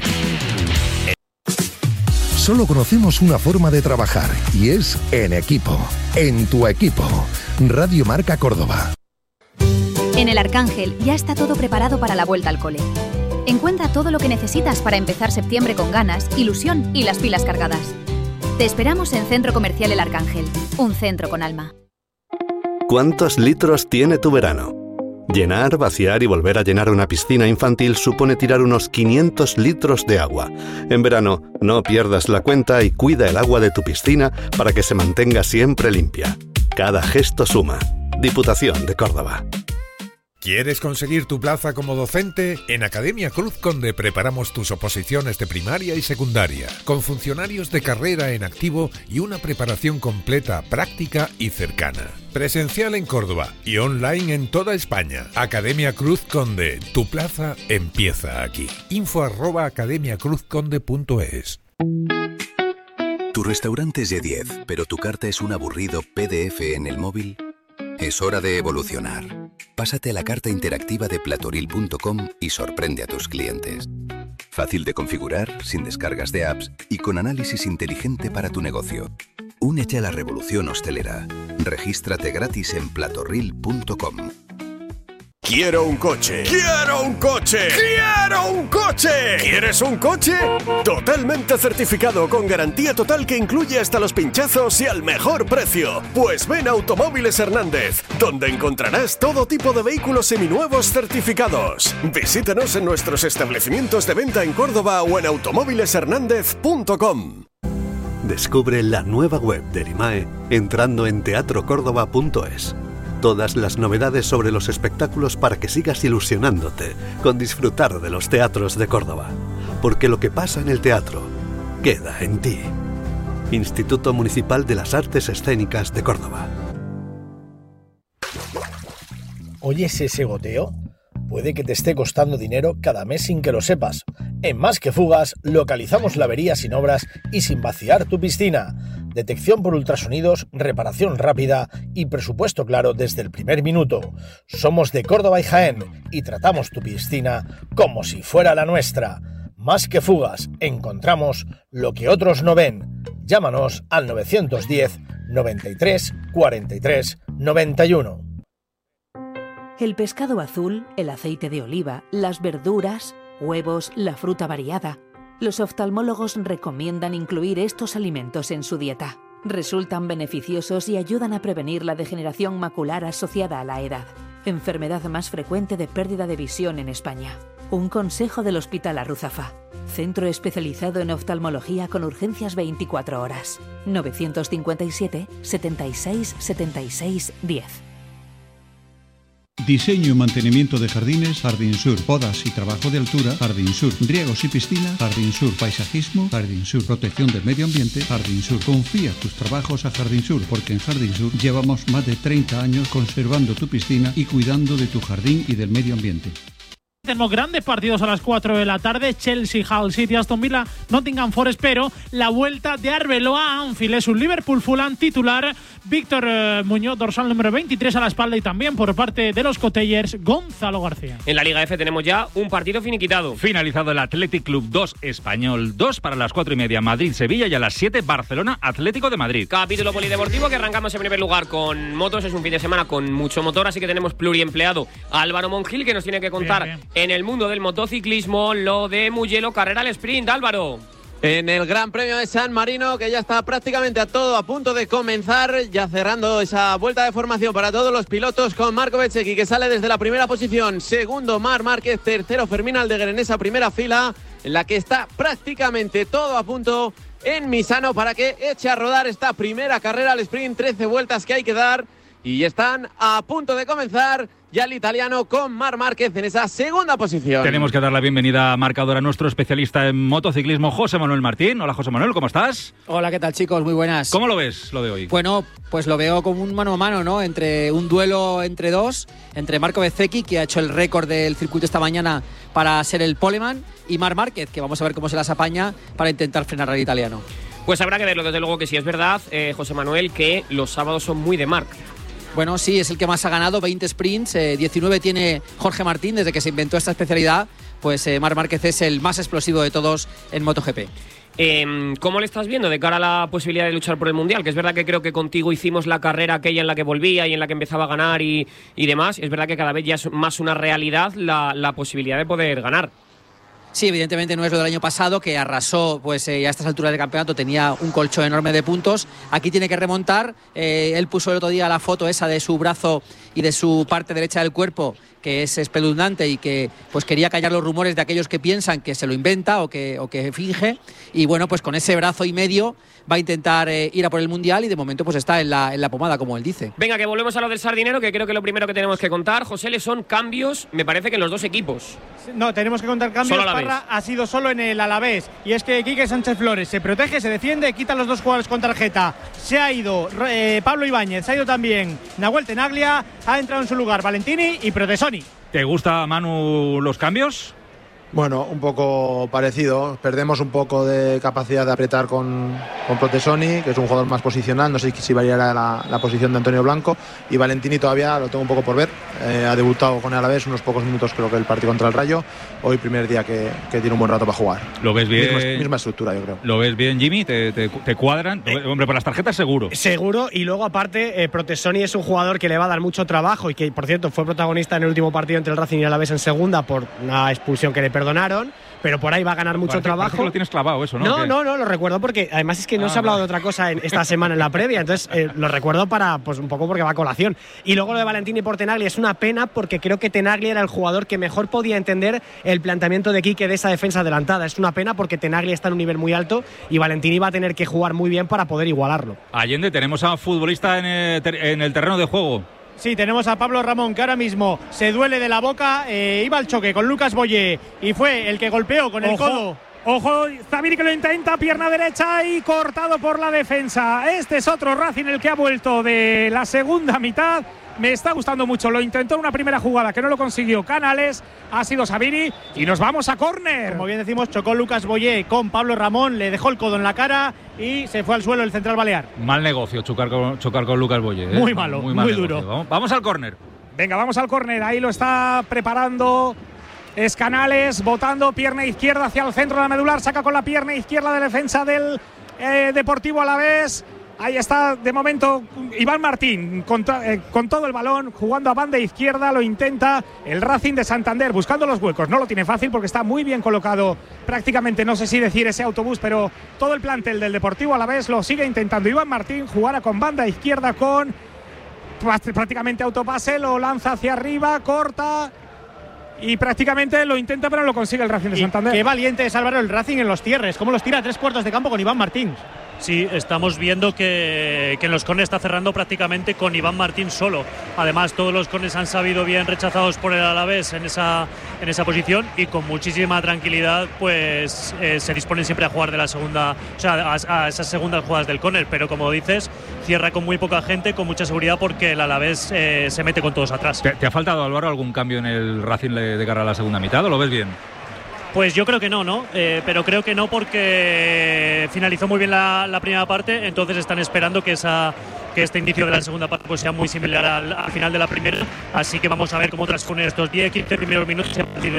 Solo conocemos una forma de trabajar y es en equipo. En tu equipo. Radio Marca Córdoba. En el Arcángel ya está todo preparado para la vuelta al cole. Encuentra todo lo que necesitas para empezar septiembre con ganas, ilusión y las pilas cargadas. Te esperamos en Centro Comercial El Arcángel, un centro con alma. ¿Cuántos litros tiene tu verano? Llenar, vaciar y volver a llenar una piscina infantil supone tirar unos quinientos litros de agua. En verano, no pierdas la cuenta y cuida el agua de tu piscina para que se mantenga siempre limpia. Cada gesto suma. Diputación de Córdoba. ¿Quieres conseguir tu plaza como docente? En Academia Cruz Conde preparamos tus oposiciones de primaria y secundaria, con funcionarios de carrera en activo y una preparación completa, práctica y cercana. Presencial en Córdoba y online en toda España. Academia Cruz Conde, tu plaza empieza aquí. Info arroba academia cruz conde punto es. Tu restaurante es de diez, pero tu carta es un aburrido P D F en el móvil. Es hora de evolucionar. Pásate a la carta interactiva de platoril punto com y sorprende a tus clientes. Fácil de configurar, sin descargas de apps y con análisis inteligente para tu negocio. Únete a la revolución hostelera. Regístrate gratis en platoril punto com. Quiero un coche. ¡Quiero un coche! ¡Quiero un coche! ¿Quieres un coche? Totalmente certificado con garantía total que incluye hasta los pinchazos y al mejor precio. Pues ven a Automóviles Hernández, donde encontrarás todo tipo de vehículos seminuevos certificados. Visítanos en nuestros establecimientos de venta en Córdoba o en automóviles hernández punto com. Descubre la nueva web de Erimae entrando en teatro córdoba punto es. Todas las novedades sobre los espectáculos para que sigas ilusionándote con disfrutar de los teatros de Córdoba. Porque lo que pasa en el teatro queda en ti. Instituto Municipal de las Artes Escénicas de Córdoba. ¿Oyes ese goteo? Puede que te esté costando dinero cada mes sin que lo sepas. En Más que Fugas localizamos la avería sin obras y sin vaciar tu piscina. Detección por ultrasonidos, reparación rápida y presupuesto claro desde el primer minuto. Somos de Córdoba y Jaén y tratamos tu piscina como si fuera la nuestra. Más que Fugas, encontramos lo que otros no ven. Llámanos al nueve uno cero, noventa y tres, cuarenta y tres, noventa y uno. El pescado azul, el aceite de oliva, las verduras, huevos, la fruta variada. Los oftalmólogos recomiendan incluir estos alimentos en su dieta. Resultan beneficiosos y ayudan a prevenir la degeneración macular asociada a la edad, enfermedad más frecuente de pérdida de visión en España. Un consejo del Hospital Arruzafa, centro especializado en oftalmología con urgencias veinticuatro horas. nueve cinco siete, setenta y seis, setenta y seis, diez. Diseño y mantenimiento de jardines, Jardín Sur. Podas y trabajo de altura, Jardín Sur. Riegos y piscina, Jardín Sur. Paisajismo, Jardín Sur. Protección del medio ambiente, Jardín Sur. Confía tus trabajos a Jardín Sur, porque en Jardín Sur llevamos más de treinta años conservando tu piscina y cuidando de tu jardín y del medio ambiente. Tenemos grandes partidos a las cuatro de la tarde. Chelsea, Hull City, Aston Villa, Nottingham Forest, pero la vuelta de Arbeloa a Anfield es un Liverpool Fulham titular. Víctor eh, Muñoz, dorsal número veintitrés a la espalda, y también por parte de los Cotellers, Gonzalo García. En la Liga F tenemos ya un partido finiquitado. Finalizado el Athletic Club dos, Español dos, para las cuatro y media Madrid-Sevilla, y a las siete Barcelona Atlético de Madrid. Capítulo polideportivo que arrancamos en primer lugar con motos. Es un fin de semana con mucho motor, así que tenemos pluriempleado a Álvaro Mongil, que nos tiene que contar bien, bien. en el mundo del motociclismo lo de Mugello, carrera al sprint. Álvaro. En el Gran Premio de San Marino, que ya está prácticamente a todo a punto de comenzar, ya cerrando esa vuelta de formación para todos los pilotos, con Marco Bezzecchi, que sale desde la primera posición, segundo Marc Márquez, tercero Fermín Aldeguer en esa primera fila, en la que está prácticamente todo a punto en Misano para que eche a rodar esta primera carrera al sprint, trece vueltas que hay que dar, y están a punto de comenzar ya el italiano con Marc Márquez en esa segunda posición. Tenemos que dar la bienvenida a marcador a nuestro especialista en motociclismo, José Manuel Martín. Hola, José Manuel, ¿cómo estás? Hola, ¿qué tal, chicos? Muy buenas. ¿Cómo lo ves, lo de hoy? Bueno, pues lo veo como un mano a mano, ¿no? Entre un duelo entre dos, entre Marco Bezzecchi, que ha hecho el récord del circuito esta mañana para ser el poleman, y Marc Márquez, que vamos a ver cómo se las apaña para intentar frenar al italiano. Pues habrá que verlo, desde luego que sí es verdad, eh, José Manuel, que los sábados son muy de Marc. Bueno, sí, es el que más ha ganado, veinte sprints, eh, diecinueve tiene Jorge Martín desde que se inventó esta especialidad. Pues eh, Marc Márquez es el más explosivo de todos en MotoGP. Eh, ¿Cómo le estás viendo de cara a la posibilidad de luchar por el Mundial? Que es verdad que creo que contigo hicimos la carrera aquella en la que volvía y en la que empezaba a ganar y, y demás. Es verdad que cada vez ya es más una realidad la, la posibilidad de poder ganar. Sí, evidentemente no es lo del año pasado, que arrasó, pues eh, a estas alturas del campeonato tenía un colchón enorme de puntos. Aquí tiene que remontar. Eh, él puso el otro día la foto esa de su brazo y de su parte derecha del cuerpo, que es espeluznante, y que pues quería callar los rumores de aquellos que piensan que se lo inventa o que, o que finge. Y bueno, pues con ese brazo y medio va a intentar eh, ir a por el Mundial, y de momento pues está en la, en la pomada, como él dice. Venga, que volvemos a lo del Sardinero, que creo que lo primero que tenemos que contar, José, le son cambios, me parece que en los dos equipos. No, tenemos que contar cambios. Parra ha sido solo en el Alavés, y es que Quique Sánchez Flores se protege, se defiende, quita a los dos jugadores con tarjeta. Se ha ido eh, Pablo Ibáñez, se ha ido también Nahuel Tenaglia, ha entrado en su lugar Valentini y Protesoni. ¿Te gusta, Manu, los cambios? Bueno, un poco parecido. Perdemos un poco de capacidad de apretar con, con Protesoni, que es un jugador más posicional. No sé si variará la, la posición de Antonio Blanco. Y Valentini todavía lo tengo un poco por ver. Eh, ha debutado con el Alavés unos pocos minutos, creo que el partido contra el Rayo. Hoy primer día que, que tiene un buen rato para jugar. ¿Lo ves bien? Misma, misma estructura, yo creo. ¿Lo ves bien, Jimmy? ¿Te, te, te cuadran? Eh, Hombre, por las tarjetas seguro. Seguro, y luego aparte, eh, Protesoni es un jugador que le va a dar mucho trabajo y que, por cierto, fue protagonista en el último partido entre el Racing y el Alavés en segunda por una expulsión que le perdonaron, pero por ahí va a ganar mucho parece, trabajo. Parece que lo tienes clavado eso, ¿no? No, no, no, lo recuerdo porque además es que no ah, se ha hablado vale. de otra cosa en esta semana en la previa, entonces eh, lo recuerdo para, pues un poco porque va a colación. Y luego lo de Valentini por Tenaglia es una pena, porque creo que Tenaglia era el jugador que mejor podía entender el planteamiento de Quique de esa defensa adelantada. Es una pena porque Tenaglia está en un nivel muy alto y Valentini va a tener que jugar muy bien para poder igualarlo. Allende, tenemos a un futbolista en el, ter- en el terreno de juego. Sí, tenemos a Pablo Ramón, que ahora mismo se duele de la boca. Eh, iba al choque con Lucas Boyé y fue el que golpeó con el Ojo. codo. Ojo, Zabiri que lo intenta, pierna derecha y cortado por la defensa. Este es otro Racing el que ha vuelto de la segunda mitad. Me está gustando mucho. Lo intentó en una primera jugada que no lo consiguió Canales. Ha sido Zabiri y nos vamos a córner. Como bien decimos, chocó Lucas Boyé con Pablo Ramón, le dejó el codo en la cara y se fue al suelo el central balear. Mal negocio chocar con, chocar con Lucas Boyé. ¿eh? Muy malo, muy, muy duro. Vamos, vamos al córner. Venga, vamos al córner. Ahí lo está preparando. Es Canales, botando, pierna izquierda hacia el centro de la medular, saca con la pierna izquierda de defensa del eh, Deportivo Alavés. Ahí está, de momento, Iván Martín con, eh, con todo el balón, jugando a banda izquierda, lo intenta el Racing de Santander, buscando los huecos. No lo tiene fácil porque está muy bien colocado prácticamente, no sé si decir ese autobús, pero todo el plantel del Deportivo Alavés lo sigue intentando. Iván Martín jugará con banda izquierda con prácticamente autopase, lo lanza hacia arriba, corta y prácticamente lo intenta, pero no lo consigue el Racing de Santander. Qué valiente es Álvaro el Racing en los cierres, cómo los tira a tres cuartos de campo con Iván Martín. Sí, estamos viendo que, que en los corners está cerrando prácticamente con Iván Martín solo. Además, todos los corners han sabido bien rechazados por el Alavés en esa, en esa posición y con muchísima tranquilidad pues eh, se disponen siempre a jugar de la segunda, o sea, a, a esas segundas jugadas del córner. Pero como dices, cierra con muy poca gente, con mucha seguridad porque el Alavés eh, se mete con todos atrás. ¿Te, ¿Te ha faltado, Álvaro, algún cambio en el Racing de, de cara a la segunda mitad o lo ves bien? Pues yo creo que no, ¿no? Eh, pero creo que no porque finalizó muy bien la, la primera parte, entonces están esperando que esa que este inicio de la segunda parte pues sea muy similar al, al final de la primera, así que vamos a ver cómo transcurren estos diez quince primeros minutos a partir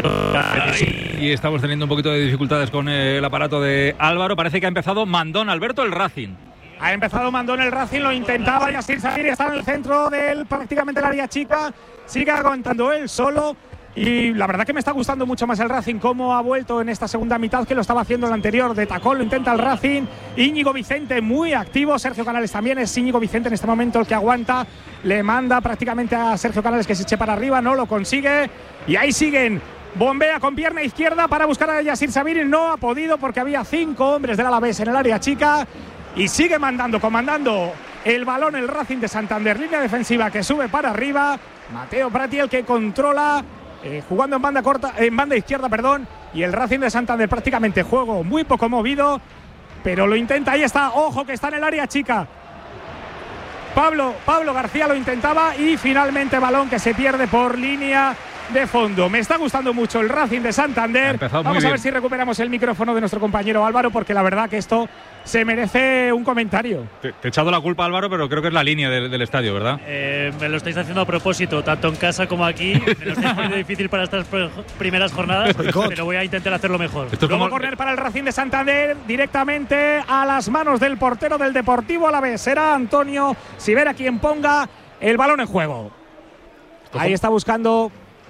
de... Y estamos teniendo un poquito de dificultades con el aparato de Álvaro, parece que ha empezado Mandón, Alberto, el Racing. Ha empezado Mandón el Racing, lo intentaba Yasir Sabiri, está en el centro del prácticamente el área chica, sigue aguantando él solo. Y la verdad que me está gustando mucho más el Racing, cómo ha vuelto en esta segunda mitad que lo estaba haciendo en la anterior. De tacón lo intenta el Racing. Íñigo Vicente muy activo. Sergio Canales también. Es Íñigo Vicente en este momento el que aguanta. Le manda prácticamente a Sergio Canales que se eche para arriba. No lo consigue. Y ahí siguen. Bombea con pierna izquierda para buscar a Yasir Sabiri. No ha podido porque había cinco hombres del Alavés en el área chica. Y sigue mandando, comandando el balón el Racing de Santander. Línea defensiva que sube para arriba. Mateo Prati el que controla. Eh, jugando en banda corta, en banda izquierda, perdón, y el Racing de Santander prácticamente juego muy poco movido, pero lo intenta, ahí está, ojo que está en el área chica. Pablo, Pablo García lo intentaba y finalmente balón que se pierde por línea de fondo. Me está gustando mucho el Racing de Santander. Vamos a ver si recuperamos el micrófono de nuestro compañero Álvaro, porque la verdad que esto se merece un comentario. Te, te he echado la culpa, Álvaro, pero creo que es la línea del, del estadio, ¿verdad? Eh, me lo estáis haciendo a propósito, tanto en casa como aquí. Me lo estáis poniendo difícil para estas primeras jornadas, pero voy a intentar hacerlo mejor. Esto Luego como... corner para el Racing de Santander, directamente a las manos del portero del Deportivo Alavés. Será Antonio Sivera quien ponga el balón en juego. Ahí está buscando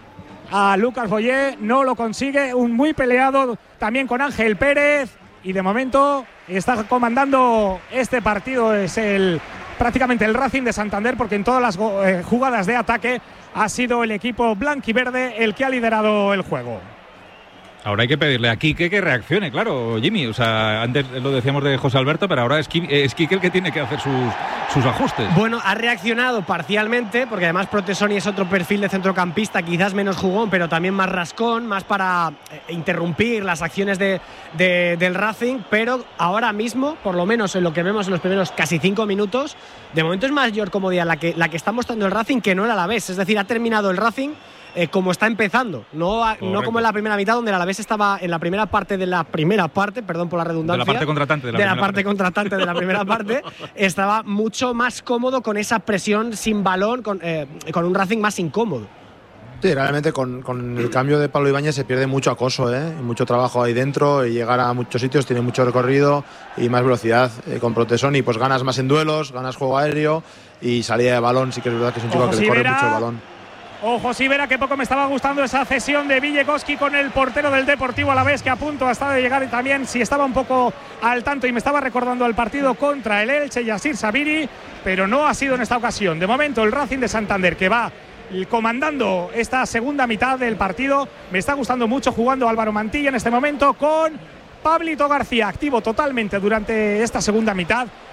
a Lucas Boyé, no lo consigue, un muy peleado también con Ángel Pérez, y de momento está comandando este partido, es el prácticamente el Racing de Santander, porque en todas las eh, jugadas de ataque ha sido el equipo blanquiverde el que ha liderado el juego. Ahora hay que pedirle a Quique que reaccione, claro, Jimmy. O sea, antes lo decíamos de José Alberto, pero ahora es Quique, es Quique el que tiene que hacer sus, sus ajustes. Bueno, ha reaccionado parcialmente, porque además Protesoni es otro perfil de centrocampista, quizás menos jugón, pero también más rascón, más para eh, interrumpir las acciones de, de, del Racing. Pero ahora mismo, por lo menos en lo que vemos en los primeros casi cinco minutos, de momento es mayor comodidad la que, la que está mostrando el Racing que no el Alavés. Es decir, ha terminado el Racing Eh, como está empezando, no, no como en la primera mitad, donde el Alavés estaba en la primera parte de la primera parte, perdón por la redundancia, de la parte contratante de la, de la parte, parte contratante de la primera parte, estaba mucho más cómodo con esa presión sin balón, con, eh, con un Racing más incómodo. Sí, realmente con, con el cambio de Pablo Ibáñez se pierde mucho acoso, ¿eh? mucho trabajo ahí dentro, y llegar a muchos sitios, tiene mucho recorrido y más velocidad. Eh, con Protesoni pues ganas más en duelos, ganas juego aéreo y salida de balón. Sí que es verdad que es un chico que le corre mucho el balón. Ojo, sí, verá que poco me estaba gustando esa cesión de Villekoski con el portero del Deportivo Alavés, que a punto ha estado de llegar, y también si estaba un poco al tanto y me estaba recordando el partido contra el Elche, Yasir Sabiri, pero no ha sido en esta ocasión. De momento el Racing de Santander, que va comandando esta segunda mitad del partido, me está gustando mucho, jugando Álvaro Mantilla en este momento con Pablito García, activo totalmente durante esta segunda mitad.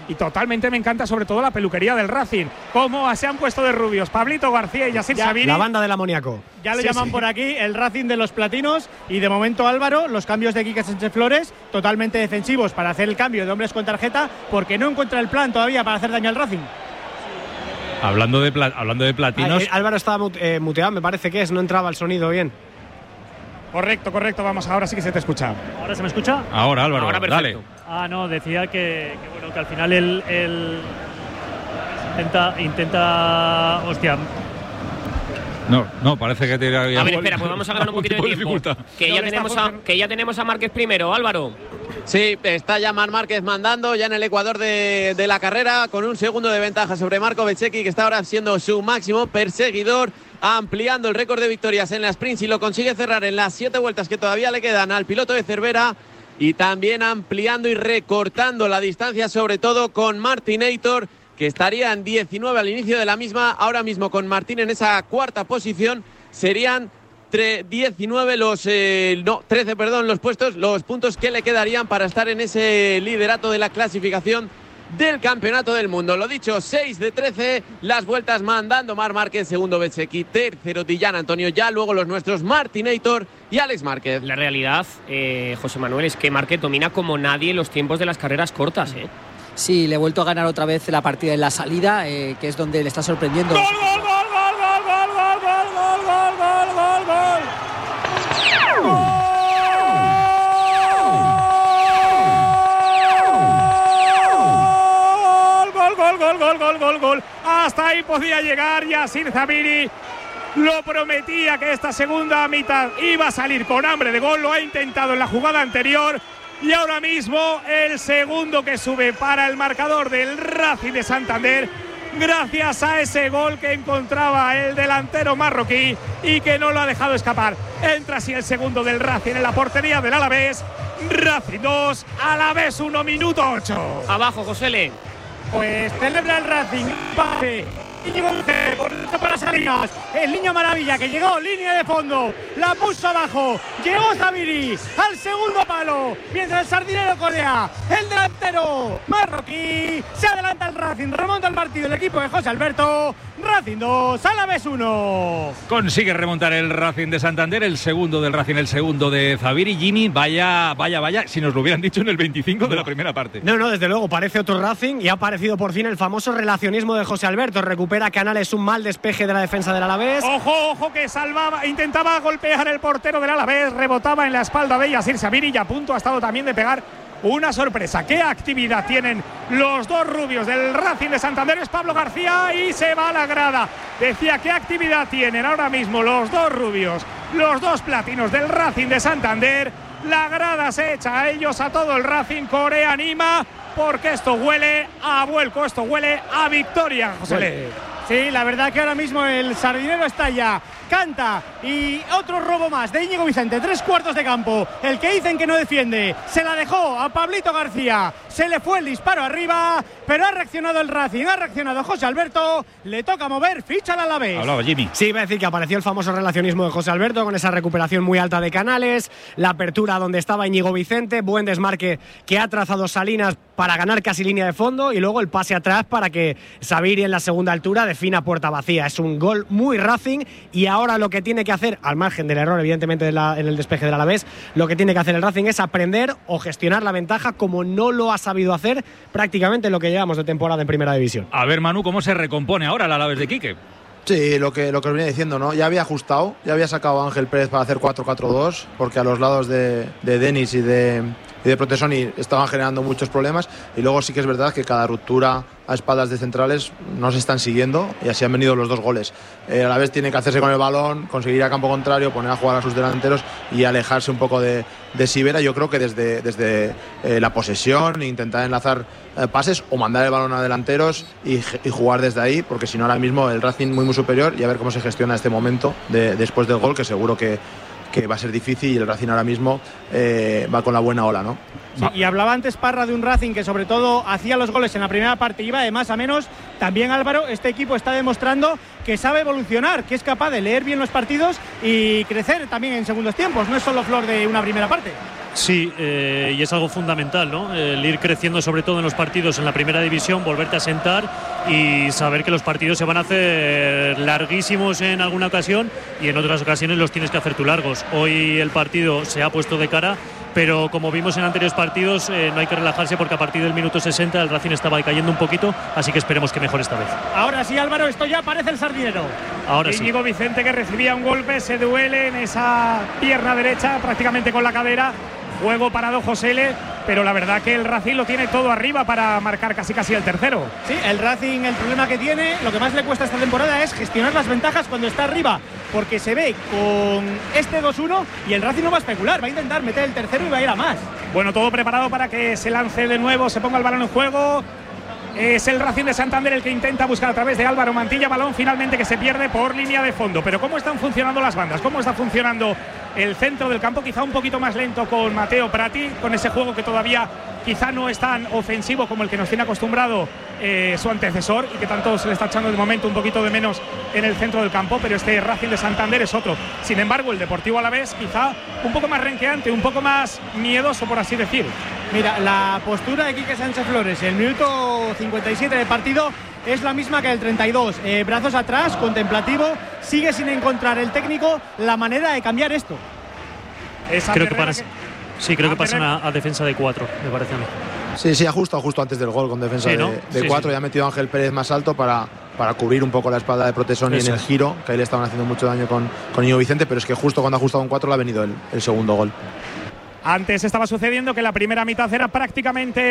y totalmente me encanta sobre todo la peluquería del Racing. Cómo se han puesto de rubios Pablito García y Yacir Sabiri. La banda del amoníaco. Ya lo Sí, llaman sí. por aquí el Racing de los platinos. Y de momento, Álvaro, los cambios de Quique Sánchez Flores totalmente defensivos para hacer el cambio de hombres con tarjeta, porque no encuentra el plan todavía para hacer daño al Racing. Hablando de, pla- hablando de platinos. Ay, eh, Álvaro estaba mut- eh, muteado, me parece que es, no entraba el sonido bien. Correcto, correcto, vamos, ahora sí que se te escucha. ¿Ahora se me escucha? Ahora, Álvaro, Ahora dale. Ah, no, decía que, que bueno, que al final el, el intenta, intenta, hostia. No, no, parece que te A ver, espera, pues vamos a ganar un poquito de tiempo. Que ya, No le está tenemos a, que ya tenemos a Márquez primero, Álvaro. Sí, está ya Marc Márquez mandando ya en el ecuador de, de la carrera con un segundo de ventaja sobre Marco Bezzecchi, que está ahora siendo su máximo perseguidor, ampliando el récord de victorias en la sprint y lo consigue cerrar en las siete vueltas que todavía le quedan al piloto de Cervera, y también ampliando y recortando la distancia sobre todo con Martinator, que estaría en diecinueve al inicio de la misma. Ahora mismo con Martín en esa cuarta posición serían diecinueve los eh, no trece perdón los puestos los puntos que le quedarían para estar en ese liderato de la clasificación del campeonato del mundo. Lo dicho, seis de trece las vueltas mandando Marc Márquez, segundo Bezzecchi, tercero Dillán Antonio, ya luego los nuestros Martinator y Alex Márquez. La realidad, eh, José Manuel, es que Márquez domina como nadie los tiempos de las carreras cortas, ¿eh? Sí, le he vuelto a ganar otra vez la partida en la salida, eh, que es donde le está sorprendiendo. ¡Gol, gol, gol, gol, gol, gol, gol, gol, gol, gol, gol, gol! Gol, gol, gol, gol, gol, gol, gol. Hasta ahí podía llegar Yacir Sabiri. Lo prometía que esta segunda mitad iba a salir con hambre de gol. Lo ha intentado en la jugada anterior. Y ahora mismo el segundo que sube para el marcador del Racing de Santander, gracias a ese gol que encontraba el delantero marroquí y que no lo ha dejado escapar. Entra así el segundo del Racing en la portería del Alavés. Racing dos, Alavés uno, minuto ocho. Abajo, Josele. Pues celebra el Racing. Vale. Para Salinas, el niño maravilla que llegó, línea de fondo, la puso abajo, llegó Sabiri al segundo palo, mientras el sardinero Corea, el delantero marroquí, se adelanta el Racing, remonta el partido el equipo de José Alberto. Racing dos, Alavés uno. Consigue remontar el Racing de Santander, el segundo del Racing, el segundo de Zabiri. Jimmy, vaya, vaya, vaya, si nos lo hubieran dicho en el veinticinco de la primera parte. No, no, desde luego, parece otro Racing y ha aparecido por fin el famoso relacionismo de José Alberto. Recupera Canales un mal despeje de la defensa del Alavés. Ojo, ojo, que salvaba, intentaba golpear el portero del Alavés, rebotaba en la espalda de Yacir Sabiri y a punto ha estado también de pegar una sorpresa. ¿Qué actividad tienen los dos rubios del Racing de Santander? Es Pablo García y se va a la grada. Decía, ¿qué actividad tienen ahora mismo los dos rubios, los dos platinos del Racing de Santander? La grada se echa a ellos, a todo el Racing. Corea anima, porque esto huele a vuelco, esto huele a victoria, José Le. Sí, la verdad que ahora mismo el sardinero está ya, canta, y otro robo más de Íñigo Vicente, tres cuartos de campo, el que dicen que no defiende, se la dejó a Pablito García, se le fue el disparo arriba, pero ha reaccionado el Racing, ha reaccionado José Alberto, le toca mover ficha al Alavés. Hablaba Jimmy. Sí, iba a decir que apareció el famoso relacionismo de José Alberto con esa recuperación muy alta de Canales, la apertura donde estaba Íñigo Vicente, buen desmarque que ha trazado Salinas para ganar casi línea de fondo y luego el pase atrás para que Sabiri en la segunda altura defina puerta vacía. Es un gol muy Racing y ahora lo que tiene que hacer, al margen del error evidentemente de la, en el despeje del Alavés, lo que tiene que hacer el Racing es aprender o gestionar la ventaja como no lo ha sabido hacer prácticamente lo que llevamos de temporada en Primera División. A ver, Manu, ¿cómo se recompone ahora el Alavés de Quique? Sí, lo que, lo que os venía diciendo, ¿no? Ya había ajustado, ya había sacado a Ángel Pérez para hacer cuatro cuatro dos, porque a los lados de, de Denis y de, y de Protesoni estaban generando muchos problemas, y luego sí que es verdad que cada ruptura a espaldas de centrales no se están siguiendo y así han venido los dos goles. Eh, a la vez tiene que hacerse con el balón, conseguir a campo contrario, poner a jugar a sus delanteros y alejarse un poco de, de Sivera. Yo creo que desde, desde eh, la posesión, intentar enlazar eh, pases o mandar el balón a delanteros y, y jugar desde ahí, porque si no ahora mismo el Racing muy muy superior, y a ver cómo se gestiona este momento de, después del gol, que seguro que que va a ser difícil, y el Racing ahora mismo eh, va con la buena ola, ¿no? Sí, y hablaba antes Parra de un Racing que sobre todo hacía los goles en la primera parte y iba de más a menos. También, Álvaro, este equipo está demostrando que sabe evolucionar, que es capaz de leer bien los partidos y crecer también en segundos tiempos. No es solo flor de una primera parte. Sí, eh, y es algo fundamental, ¿no? El ir creciendo sobre todo en los partidos en la primera división, volverte a sentar y saber que los partidos se van a hacer larguísimos en alguna ocasión y en otras ocasiones los tienes que hacer tú largos. Hoy el partido se ha puesto de cara, pero como vimos en anteriores partidos, eh, no hay que relajarse porque a partir del minuto sesenta el Racing estaba ahí cayendo un poquito, así que esperemos que mejore esta vez. Ahora sí, Álvaro, esto ya parece el Sardinero. Ahora sí. Íñigo Vicente, que recibía un golpe, se duele en esa pierna derecha, prácticamente con la cadera. Juego parado Josele, pero la verdad que el Racing lo tiene todo arriba para marcar casi casi el tercero. Sí, el Racing, el problema que tiene, lo que más le cuesta esta temporada es gestionar las ventajas cuando está arriba, porque se ve con este dos uno y el Racing no va a especular, va a intentar meter el tercero y va a ir a más. Bueno, todo preparado para que se lance de nuevo, se ponga el balón en juego. Es el Racing de Santander el que intenta buscar a través de Álvaro Mantilla, balón finalmente que se pierde por línea de fondo. Pero ¿cómo están funcionando las bandas? ¿Cómo está funcionando el centro del campo? Quizá un poquito más lento con Mateo Prati, con ese juego que todavía quizá no es tan ofensivo como el que nos tiene acostumbrado eh, su antecesor y que tanto se le está echando de momento un poquito de menos en el centro del campo, pero este Racing de Santander es otro. Sin embargo, el Deportivo Alavés quizá un poco más renqueante, un poco más miedoso, por así decir. Mira, la postura de Quique Sánchez Flores, el minuto cincuenta y siete de partido es la misma que el treinta y dos. Eh, brazos atrás, contemplativo, sigue sin encontrar el técnico la manera de cambiar esto. Esa creo que para, que... Sí, creo que pasan a, a defensa de cuatro, me parece a mí. Sí, sí, justo, justo antes del gol con defensa sí, ¿no? de, de sí, cuatro. Sí. Ya ha metido a Ángel Pérez más alto para, para cubrir un poco la espalda de Protesoni en el giro, que ahí le estaban haciendo mucho daño con, con Íñigo Vicente, pero es que justo cuando ha ajustado un cuatro le ha venido el, el segundo gol. Antes estaba sucediendo que la primera mitad era prácticamente